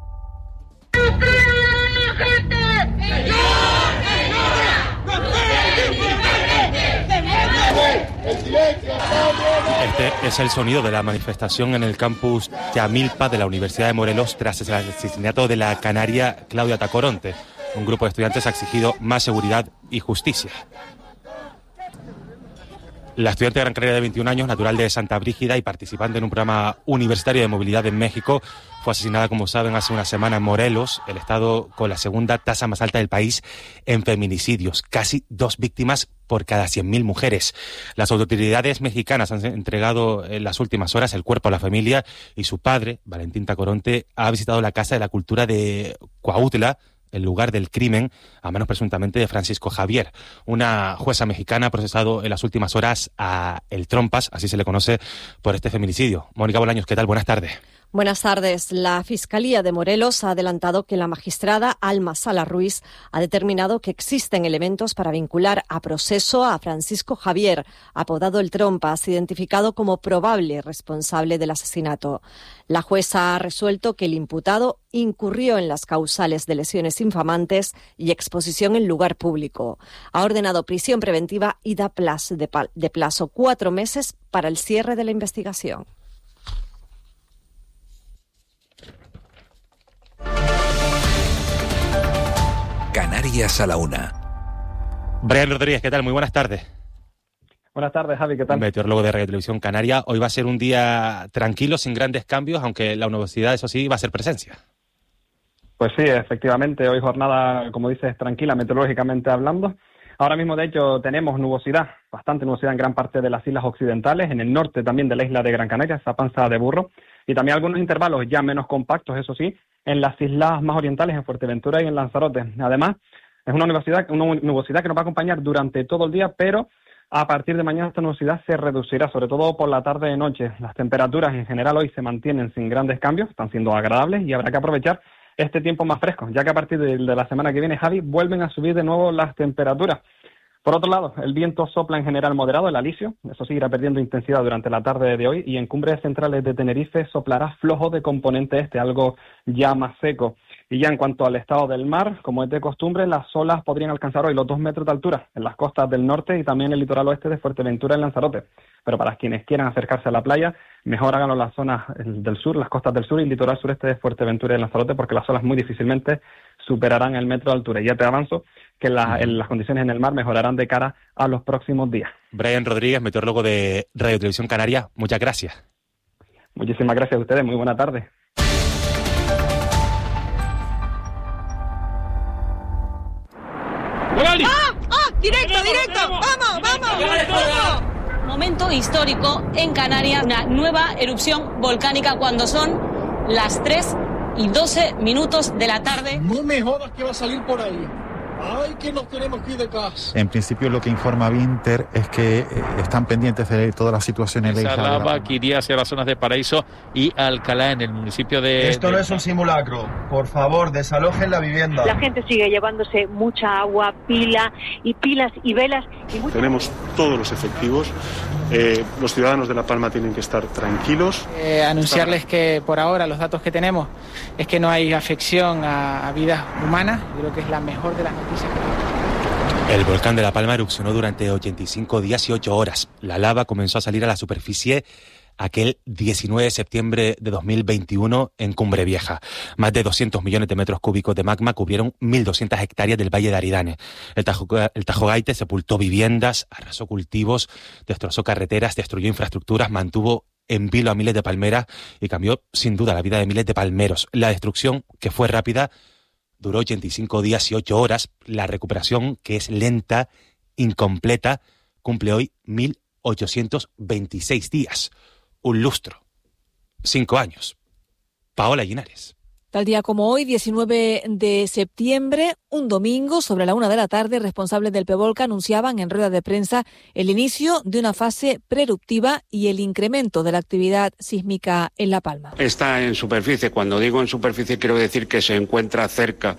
[SPEAKER 12] Este es el sonido de la manifestación en el campus Yamilpa de la Universidad de Morelos tras el asesinato de la canaria Claudia Tacoronte. Un grupo de estudiantes ha exigido más seguridad y justicia. La estudiante Gran Canaria de 21 años, natural de Santa Brígida y participante en un programa universitario de movilidad en México, fue asesinada, como saben, hace una semana en Morelos, el estado con la segunda tasa más alta del país en feminicidios, casi 2 víctimas por cada 100.000 mujeres. Las autoridades mexicanas han entregado en las últimas horas el cuerpo a la familia y su padre, Valentín Tacoronte, ha visitado la Casa de la Cultura de Cuautla, el lugar del crimen, a manos presuntamente de Francisco Javier. Una jueza mexicana ha procesado en las últimas horas a el Trompas, así se le conoce, por este feminicidio. Mónica Bolaños, ¿qué tal? Buenas tardes.
[SPEAKER 21] Buenas tardes. La Fiscalía de Morelos ha adelantado que la magistrada Alma Sala Ruiz ha determinado que existen elementos para vincular a proceso a Francisco Javier, apodado el Trompas, identificado como probable responsable del asesinato. La jueza ha resuelto que el imputado incurrió en las causales de lesiones infamantes y exposición en lugar público. Ha ordenado prisión preventiva y da de plazo 4 meses para el cierre de la investigación.
[SPEAKER 20] Canarias a la 1.
[SPEAKER 12] Brian Rodríguez, ¿qué tal? Muy buenas tardes.
[SPEAKER 22] Buenas tardes, Javi, ¿qué tal?
[SPEAKER 12] Meteorólogo de Radio Televisión Canaria. Hoy va a ser un día tranquilo, sin grandes cambios, aunque la nubosidad, eso sí, va a ser presencia.
[SPEAKER 22] Pues sí, efectivamente, hoy jornada, como dices, tranquila, meteorológicamente hablando. Ahora mismo, de hecho, tenemos nubosidad, bastante nubosidad en gran parte de las islas occidentales, en el norte también de la isla de Gran Canaria, esa panza de burro, y también algunos intervalos ya menos compactos, eso sí, en las islas más orientales, en Fuerteventura y en Lanzarote. Además, es una nubosidad que nos va a acompañar durante todo el día, pero a partir de mañana esta nubosidad se reducirá, sobre todo por la tarde y noche. Las temperaturas en general hoy se mantienen sin grandes cambios, están siendo agradables y habrá que aprovechar este tiempo más fresco, ya que a partir de la semana que viene, Javi, vuelven a subir de nuevo las temperaturas. Por otro lado, el viento sopla en general moderado, el alisio, eso sí, irá perdiendo intensidad durante la tarde de hoy, y en cumbres centrales de Tenerife soplará flojo de componente este, algo ya más seco. Y ya en cuanto al estado del mar, como es de costumbre, las olas podrían alcanzar hoy los 2 metros de altura en las costas del norte y también en el litoral oeste de Fuerteventura y Lanzarote. Pero para quienes quieran acercarse a la playa, mejor háganlo en las zonas del sur, las costas del sur y el litoral sureste de Fuerteventura y Lanzarote, porque las olas muy difícilmente superarán el metro de altura. Y ya te avanzo que las condiciones en el mar mejorarán de cara a los próximos días.
[SPEAKER 12] Brian Rodríguez, meteorólogo de Radio Televisión Canaria, muchas gracias.
[SPEAKER 22] Muchísimas gracias a ustedes, muy buena tarde.
[SPEAKER 23] ¡Directo! ¡Vamos! Momento histórico en Canarias, una nueva erupción volcánica cuando son las 3:12 de la tarde.
[SPEAKER 24] No me jodas que va a salir por ahí. ¡Ay, que nos tenemos que ir de casa!
[SPEAKER 25] En principio, lo que informa Vinter es que están pendientes de toda la situación en la isla.
[SPEAKER 26] Esa lava que iría hacia las zonas de Paraíso y Alcalá, en el municipio de...
[SPEAKER 27] Esto no es un simulacro. Por favor, desalojen la vivienda.
[SPEAKER 28] La gente sigue llevándose mucha agua, pilas y velas.
[SPEAKER 29] Tenemos todos los efectivos. Los ciudadanos de La Palma tienen que estar tranquilos.
[SPEAKER 30] Anunciarles que por ahora los datos que tenemos es que no hay afección a vidas humanas. Yo creo que es la mejor de las noticias.
[SPEAKER 12] El volcán de La Palma erupcionó durante 85 días y 8 horas. La lava comenzó a salir a la superficie aquel 19 de septiembre de 2021 en Cumbre Vieja. Más de 200 millones de metros cúbicos de magma cubrieron 1.200 hectáreas del Valle de Aridane. El Tajogaite sepultó viviendas, arrasó cultivos, destrozó carreteras, destruyó infraestructuras, mantuvo en vilo a miles de palmeras y cambió sin duda la vida de miles de palmeros. La destrucción, que fue rápida, duró 85 días y 8 horas. La recuperación, que es lenta, incompleta, cumple hoy 1.826 días. Un lustro. 5 años. Paola Linares.
[SPEAKER 31] Tal día como hoy, 19 de septiembre, un domingo, sobre la 1 de la tarde, responsables del PEVOLCA anunciaban en rueda de prensa el inicio de una fase preeruptiva y el incremento de la actividad sísmica en La Palma.
[SPEAKER 32] Está en superficie. Cuando digo en superficie quiero decir que se encuentra cerca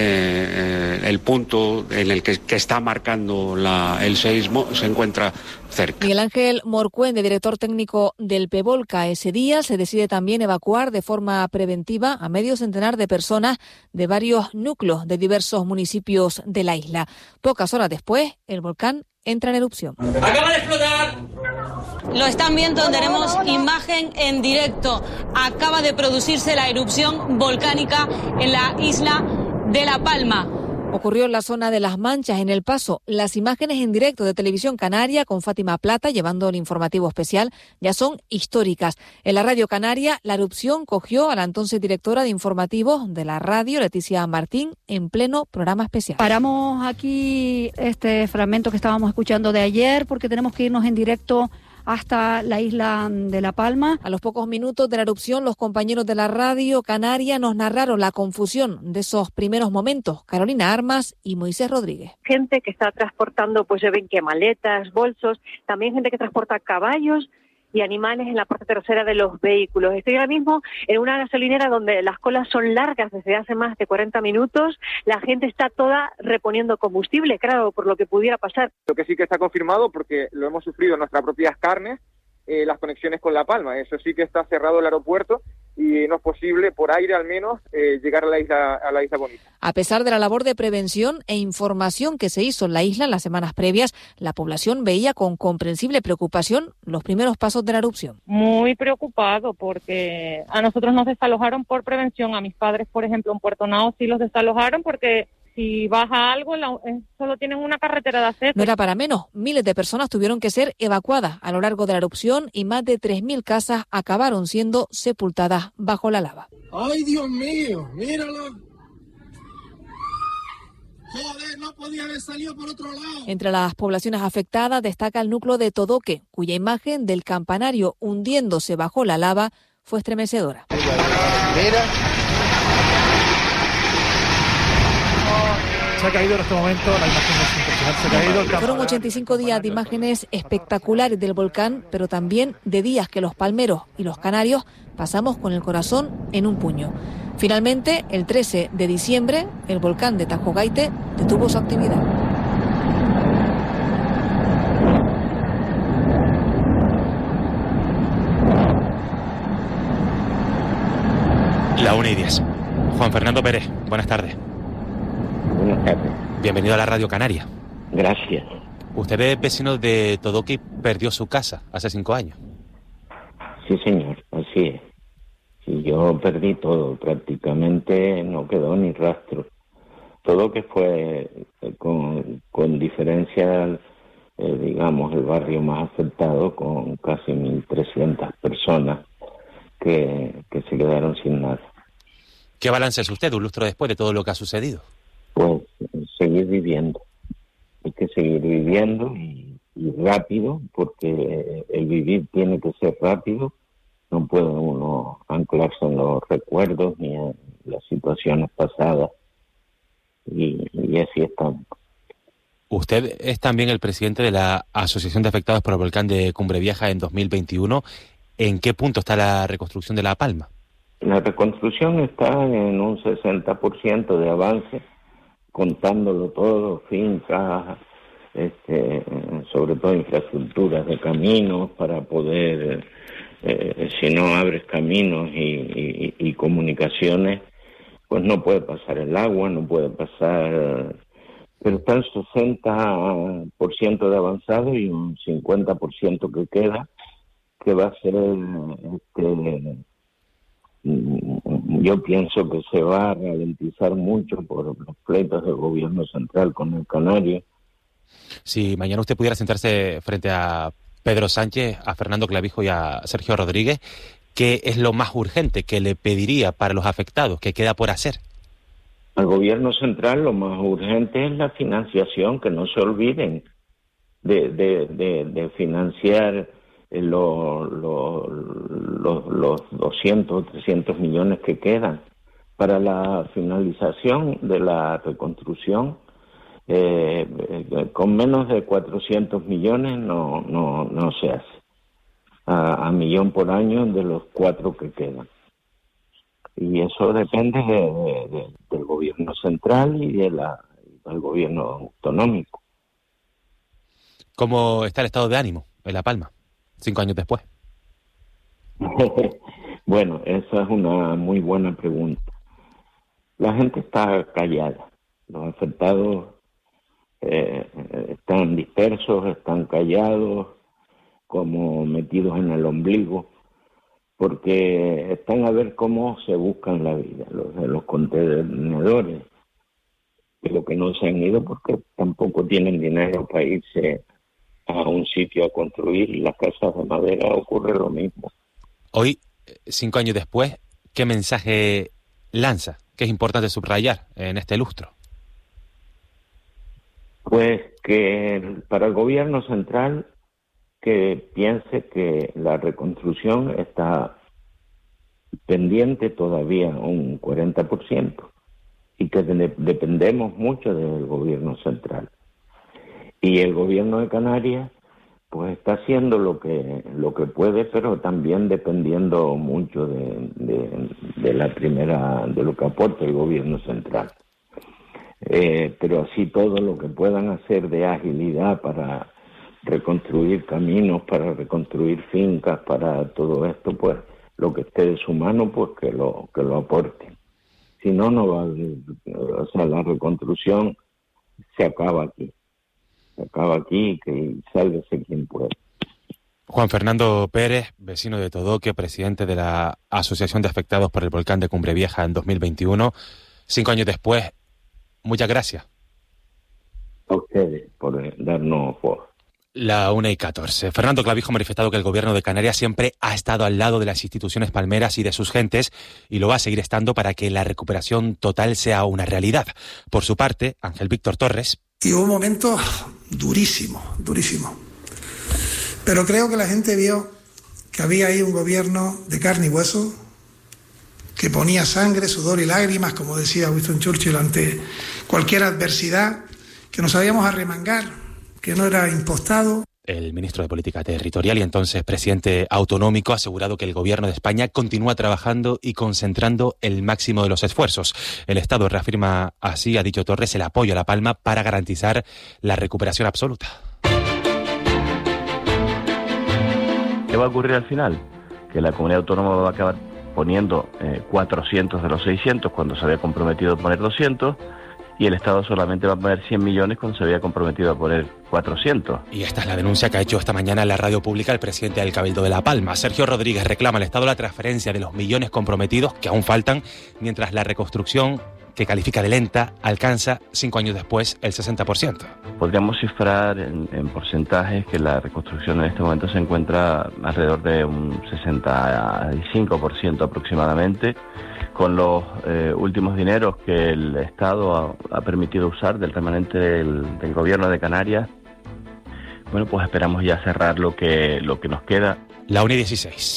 [SPEAKER 32] el punto en el que está marcando el seísmo, se encuentra cerca.
[SPEAKER 31] Miguel Ángel Morcuende, director técnico del PEVOLCA. Ese día se decide también evacuar de forma preventiva a medio centenar de personas de varios núcleos de diversos municipios de la isla. Pocas horas después, el volcán entra en erupción.
[SPEAKER 23] ¡Acaba de explotar! Lo están viendo, tenemos imagen en directo. Acaba de producirse la erupción volcánica en la isla de La Palma.
[SPEAKER 31] Ocurrió en la zona de Las Manchas, en El Paso. Las imágenes en directo de Televisión Canaria con Fátima Plata llevando el informativo especial ya son históricas. En la radio canaria, la erupción cogió a la entonces directora de informativos de la radio, Leticia Martín, en pleno programa especial.
[SPEAKER 1] Paramos aquí este fragmento que estábamos escuchando de ayer porque tenemos que irnos en directo hasta la isla de La Palma.
[SPEAKER 31] A los pocos minutos de la erupción, los compañeros de la radio canaria nos narraron la confusión de esos primeros momentos. Carolina Armas y Moisés Rodríguez.
[SPEAKER 28] Gente que está transportando, pues lleven que maletas, bolsos, también gente que transporta caballos y animales en la parte trasera de los vehículos. Estoy ahora mismo en una gasolinera donde las colas son largas desde hace más de 40 minutos. La gente está toda reponiendo combustible, claro, por lo que pudiera pasar.
[SPEAKER 2] Lo que sí que está confirmado, porque lo hemos sufrido en nuestras propias carnes, las conexiones con La Palma. Eso sí que está cerrado el aeropuerto y no es posible, por aire al menos, llegar a la isla bonita.
[SPEAKER 31] A pesar de la labor de prevención e información que se hizo en la isla en las semanas previas, la población veía con comprensible preocupación los primeros pasos de la erupción.
[SPEAKER 4] Muy preocupado porque a nosotros nos desalojaron por prevención. A mis padres, por ejemplo, en Puerto Nao sí los desalojaron porque si baja algo, solo tienen una carretera de acceso.
[SPEAKER 31] No era para menos. Miles de personas tuvieron que ser evacuadas a lo largo de la erupción y más de 3.000 casas acabaron siendo sepultadas bajo la lava.
[SPEAKER 24] ¡Ay, Dios mío! ¡Mírala! ¡Joder, no podía haber salido por otro lado!
[SPEAKER 31] Entre las poblaciones afectadas destaca el núcleo de Todoque, cuya imagen del campanario hundiéndose bajo la lava fue estremecedora.
[SPEAKER 25] Mira. Se ha caído en este momento, la imagen es impresionante, se ha caído el
[SPEAKER 31] Fueron 85 días de imágenes espectaculares del volcán, pero también de días que los palmeros y los canarios pasamos con el corazón en un puño. Finalmente, el 13 de diciembre, el volcán de Tajogaite detuvo su actividad.
[SPEAKER 12] La 1:10. Juan Fernando Pérez, buenas tardes.
[SPEAKER 5] Buenas tardes.
[SPEAKER 12] Bienvenido a la Radio Canaria.
[SPEAKER 5] Gracias.
[SPEAKER 12] Usted es vecino de Todoque y perdió su casa hace 5 años.
[SPEAKER 5] Sí, señor, así es. Sí, yo perdí todo, prácticamente no quedó ni rastro. Todoque fue, con diferencia, digamos, el barrio más afectado, con casi 1.300 personas que se quedaron sin nada.
[SPEAKER 12] ¿Qué balance es usted un lustro después de todo lo que ha sucedido?
[SPEAKER 5] Pues seguir viviendo. Hay que seguir viviendo y rápido, porque el vivir tiene que ser rápido. No puede uno anclarse en los recuerdos ni en las situaciones pasadas. Y así estamos.
[SPEAKER 12] Usted es también el presidente de la Asociación de Afectados por el Volcán de Cumbreviesa en 2021. ¿En qué punto está la reconstrucción de La Palma?
[SPEAKER 5] La reconstrucción está en un 60% de avance, contándolo todo, fincas, sobre todo infraestructuras de caminos para poder, si no abres caminos y comunicaciones, pues no puede pasar el agua, no puede pasar, pero está el 60% de avanzado y un 50% que queda, que va a ser yo pienso que se va a ralentizar mucho por los pleitos del gobierno central con el Canario.
[SPEAKER 12] Si mañana usted pudiera sentarse frente a Pedro Sánchez, a Fernando Clavijo y a Sergio Rodríguez, ¿qué es lo más urgente que le pediría para los afectados? ¿Qué queda por hacer?
[SPEAKER 5] Al gobierno central lo más urgente es la financiación, que no se olviden de financiar los 200 o 300 millones que quedan para la finalización de la reconstrucción. Con menos de 400 millones no se hace. A millón por año de los 4 que quedan. Y eso depende del gobierno central y del gobierno autonómico.
[SPEAKER 12] ¿Cómo está el estado de ánimo en La Palma, 5 años después?
[SPEAKER 5] Bueno, esa es una muy buena pregunta. La gente está callada. Los afectados están dispersos, están callados, como metidos en el ombligo, porque están a ver cómo se buscan la vida, los de los contenedores, pero que no se han ido porque tampoco tienen dinero para irse a un sitio a construir. Las casas de madera ocurre lo mismo.
[SPEAKER 12] Hoy, 5 años después, ¿qué mensaje lanza? ¿Qué es importante subrayar en este lustro?
[SPEAKER 5] Pues que para el gobierno central, que piense que la reconstrucción está pendiente todavía un 40% y que dependemos mucho del gobierno central. Y el gobierno de Canarias pues está haciendo lo que puede, pero también dependiendo mucho de lo que aporta el gobierno central. Pero así todo lo que puedan hacer de agilidad para reconstruir caminos, para reconstruir fincas, para todo esto, pues lo que esté de su mano, pues que lo aporten. Si no, no va a haber, o sea, la reconstrucción se acaba aquí. Se acaba aquí, que sálvese quien pueda.
[SPEAKER 12] Juan Fernando Pérez, vecino de Todoque, presidente de la Asociación de Afectados por el Volcán de Cumbre Vieja en 2021. 5 años después, muchas gracias.
[SPEAKER 5] A ustedes por darnos voz.
[SPEAKER 12] La 1:14. Fernando Clavijo ha manifestado que el gobierno de Canarias siempre ha estado al lado de las instituciones palmeras y de sus gentes y lo va a seguir estando para que la recuperación total sea una realidad. Por su parte, Ángel Víctor Torres.
[SPEAKER 3] Y hubo un momento durísimo. Pero creo que la gente vio que había ahí un gobierno de carne y hueso, que ponía sangre, sudor y lágrimas, como decía Winston Churchill, ante cualquier adversidad, que nos sabíamos arremangar, que no era impostado.
[SPEAKER 12] El ministro de Política Territorial y entonces presidente autonómico ha asegurado que el gobierno de España continúa trabajando y concentrando el máximo de los esfuerzos. El Estado reafirma así, ha dicho Torres, el apoyo a La Palma para garantizar la recuperación absoluta.
[SPEAKER 6] ¿Qué va a ocurrir al final? Que la comunidad autónoma va a acabar poniendo 400 de los 600 cuando se había comprometido a poner 200 y el Estado solamente va a poner 100 millones cuando se había comprometido a poner 400.
[SPEAKER 12] Y esta es la denuncia que ha hecho esta mañana en la radio pública el presidente del Cabildo de La Palma. Sergio Rodríguez reclama al Estado la transferencia de los millones comprometidos que aún faltan, mientras la reconstrucción, que califica de lenta, alcanza 5 años después el 60%.
[SPEAKER 6] Podríamos cifrar en porcentajes que la reconstrucción en este momento se encuentra alrededor de un 65% aproximadamente, con los últimos dineros que el Estado ha permitido usar del remanente del gobierno de Canarias. Bueno, pues esperamos ya cerrar lo que nos queda.
[SPEAKER 12] La 1:16.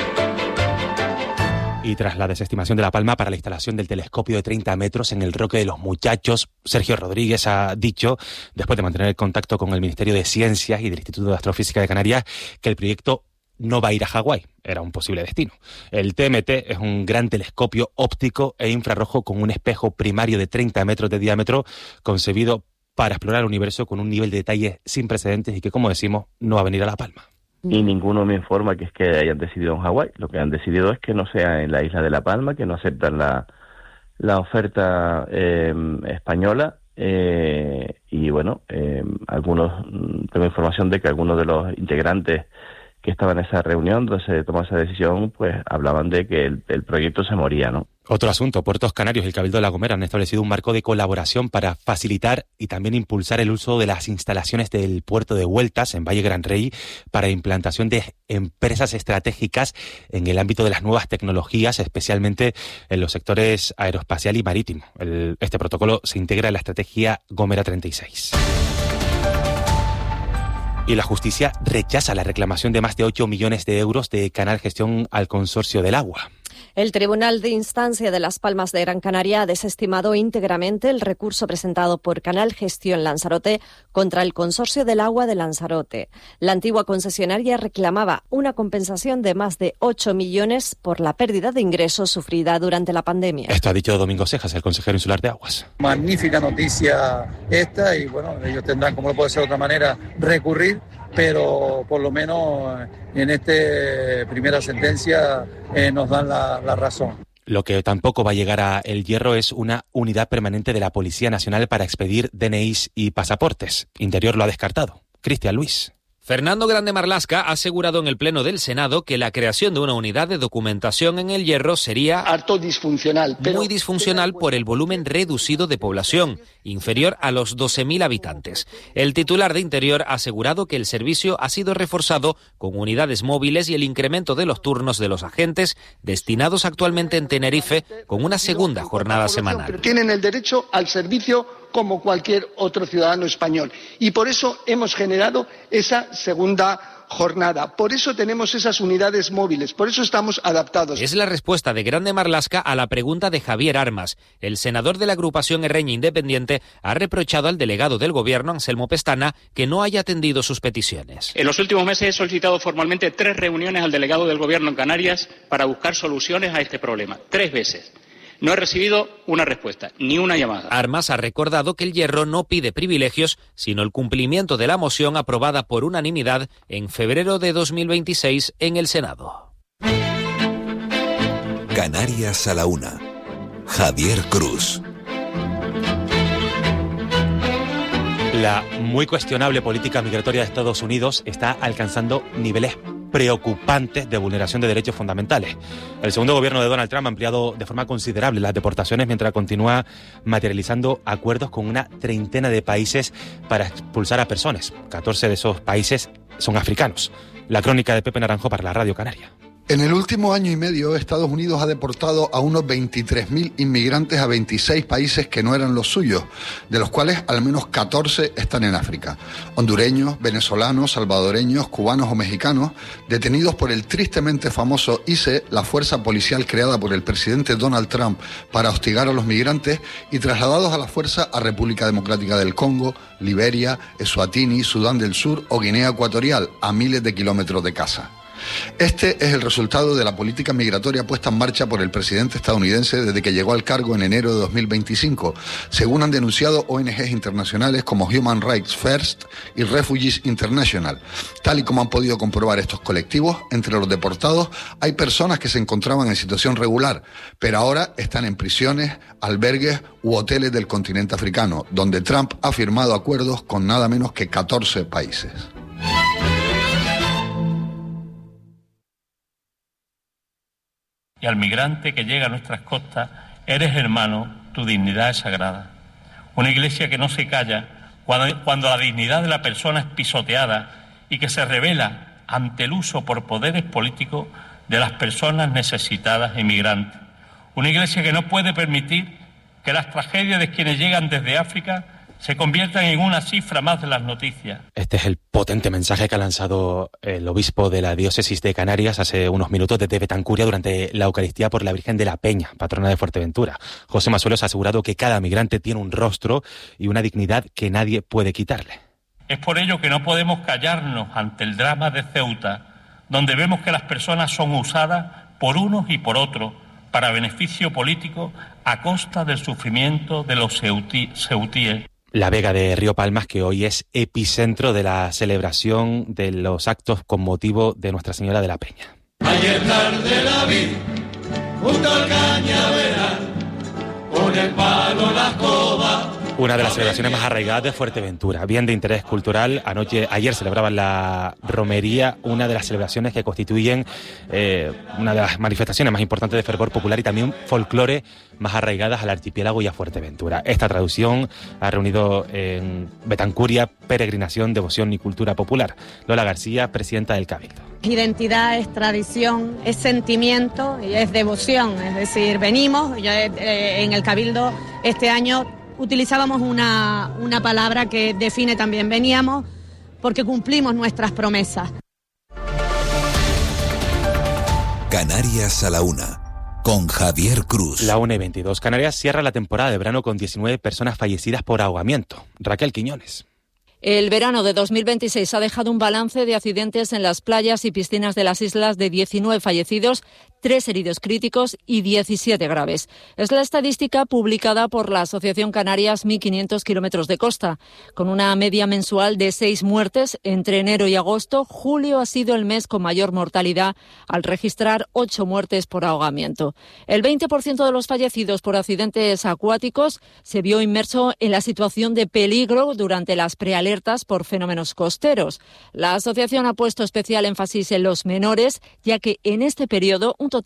[SPEAKER 12] Y tras la desestimación de La Palma para la instalación del telescopio de 30 metros en el Roque de los Muchachos, Sergio Rodríguez ha dicho, después de mantener el contacto con el Ministerio de Ciencias y del Instituto de Astrofísica de Canarias, que el proyecto no va a ir a Hawái, era un posible destino. El TMT es un gran telescopio óptico e infrarrojo con un espejo primario de 30 metros de diámetro, concebido para explorar el universo con un nivel de detalle sin precedentes y que, como decimos, no va a venir a La Palma.
[SPEAKER 6] Y ninguno me informa que es que hayan decidido en Hawái. Lo que han decidido es que no sea en la isla de La Palma, que no aceptan la oferta española. Y bueno, tengo información de que algunos de los integrantes que estaban en esa reunión donde se tomó esa decisión, pues hablaban de que el proyecto se moría, ¿no?
[SPEAKER 12] Otro asunto, Puertos Canarios y el Cabildo de La Gomera han establecido un marco de colaboración para facilitar y también impulsar el uso de las instalaciones del puerto de Vueltas en Valle Gran Rey para implantación de empresas estratégicas en el ámbito de las nuevas tecnologías, especialmente en los sectores aeroespacial y marítimo. Este protocolo se integra en la estrategia Gomera 36. Y la justicia rechaza la reclamación de más de 8 millones de euros de Canal Gestión al Consorcio del Agua.
[SPEAKER 21] El Tribunal de Instancia de Las Palmas de Gran Canaria ha desestimado íntegramente el recurso presentado por Canal Gestión Lanzarote contra el Consorcio del Agua de Lanzarote. La antigua concesionaria reclamaba una compensación de más de 8 millones por la pérdida de ingresos sufrida durante la pandemia.
[SPEAKER 12] Esto ha dicho Domingo Cejas, el consejero insular de Aguas.
[SPEAKER 24] Magnífica noticia esta y bueno, ellos tendrán, como no puede ser de otra manera, recurrir, pero por lo menos en esta primera sentencia nos dan la razón.
[SPEAKER 12] Lo que tampoco va a llegar a El Hierro es una unidad permanente de la Policía Nacional para expedir DNIs y pasaportes. Interior lo ha descartado. Cristian Luis.
[SPEAKER 7] Fernando Grande Marlaska ha asegurado en el Pleno del Senado que la creación de una unidad de documentación en El Hierro sería
[SPEAKER 24] harto disfuncional.
[SPEAKER 7] Muy disfuncional por el volumen reducido de población, inferior a los 12.000 habitantes. El titular de Interior ha asegurado que el servicio ha sido reforzado con unidades móviles y el incremento de los turnos de los agentes destinados actualmente en Tenerife con una segunda jornada semanal.
[SPEAKER 24] Pero tienen el derecho al servicio como cualquier otro ciudadano español. Y por eso hemos generado esa segunda jornada. Por eso tenemos esas unidades móviles. Por eso estamos adaptados.
[SPEAKER 7] Es la respuesta de Grande Marlaska a la pregunta de Javier Armas. El senador de la agrupación Erreña Independiente ha reprochado al delegado del Gobierno, Anselmo Pestana, que no haya atendido sus peticiones.
[SPEAKER 8] En los últimos meses he solicitado formalmente 3 reuniones al delegado del Gobierno en Canarias para buscar soluciones a este problema. 3 veces. No he recibido una respuesta, ni una llamada.
[SPEAKER 7] Armas ha recordado que El Hierro no pide privilegios, sino el cumplimiento de la moción aprobada por unanimidad en febrero de 2026 en el Senado.
[SPEAKER 20] Canarias a la 1. Javier Cruz.
[SPEAKER 12] La muy cuestionable política migratoria de Estados Unidos está alcanzando niveles preocupantes de vulneración de derechos fundamentales. El segundo gobierno de Donald Trump ha ampliado de forma considerable las deportaciones mientras continúa materializando acuerdos con una treintena de países para expulsar a personas. 14 de esos países son africanos. La crónica de Pepe Naranjo para la Radio Canaria.
[SPEAKER 9] En el último año y medio, Estados Unidos ha deportado a unos 23.000 inmigrantes a 26 países que no eran los suyos, de los cuales al menos 14 están en África. Hondureños, venezolanos, salvadoreños, cubanos o mexicanos, detenidos por el tristemente famoso ICE, la fuerza policial creada por el presidente Donald Trump para hostigar a los migrantes, y trasladados a la fuerza a República Democrática del Congo, Liberia, Eswatini, Sudán del Sur o Guinea Ecuatorial, a miles de kilómetros de casa. Este es el resultado de la política migratoria puesta en marcha por el presidente estadounidense desde que llegó al cargo en enero de 2025, según han denunciado ONGs internacionales como Human Rights First y Refugees International. Tal y como han podido comprobar estos colectivos, entre los deportados hay personas que se encontraban en situación regular, pero ahora están en prisiones, albergues u hoteles del continente africano, donde Trump ha firmado acuerdos con nada menos que 14 países.
[SPEAKER 10] Y al migrante que llega a nuestras costas, eres hermano, tu dignidad es sagrada. Una iglesia que no se calla cuando la dignidad de la persona es pisoteada y que se revela ante el uso por poderes políticos de las personas necesitadas e migrantes. Una iglesia que no puede permitir que las tragedias de quienes llegan desde África se conviertan en una cifra más de las noticias.
[SPEAKER 12] Este es el potente mensaje que ha lanzado el obispo de la diócesis de Canarias hace unos minutos desde Betancuria durante la Eucaristía por la Virgen de la Peña, patrona de Fuerteventura. José Masuelos ha asegurado que cada migrante tiene un rostro y una dignidad que nadie puede quitarle.
[SPEAKER 10] Es por ello que no podemos callarnos ante el drama de Ceuta, donde vemos que las personas son usadas por unos y por otros para beneficio político a costa del sufrimiento de los ceutíes.
[SPEAKER 12] La Vega de Río Palmas, que hoy es epicentro de la celebración de los actos con motivo de Nuestra Señora de la Peña.
[SPEAKER 11] Ayer tarde la vi, junto al cañaveral, con el palo en la escoba.
[SPEAKER 12] Una de las celebraciones más arraigadas de Fuerteventura, bien de interés cultural. Ayer celebraban la romería, una de las celebraciones que constituyen una de las manifestaciones más importantes de fervor popular y también folclore más arraigadas al archipiélago y a Fuerteventura. Esta traducción ha reunido en Betancuria peregrinación, devoción y cultura popular. Lola García, presidenta del Cabildo.
[SPEAKER 13] Identidad es tradición, es sentimiento y es devoción. Es decir, venimos, en el Cabildo este año utilizábamos una palabra que define también. Veníamos porque cumplimos nuestras promesas.
[SPEAKER 20] Canarias a la 1. con Javier Cruz.
[SPEAKER 12] La 1:22. Canarias cierra la temporada de verano con 19 personas fallecidas por ahogamiento. Raquel Quiñones.
[SPEAKER 14] El verano de 2026 ha dejado un balance de accidentes en las playas y piscinas de las islas de 19 fallecidos, 3 heridos críticos y 17 graves. Es la estadística publicada por la Asociación Canarias 1.500 kilómetros de costa. Con una media mensual de 6 muertes entre enero y agosto, julio ha sido el mes con mayor mortalidad al registrar 8 muertes por ahogamiento. El 20% de los fallecidos por accidentes acuáticos se vio inmerso en la situación de peligro durante las prealertas por fenómenos costeros. La asociación ha puesto especial énfasis en los menores, ya que en este periodo un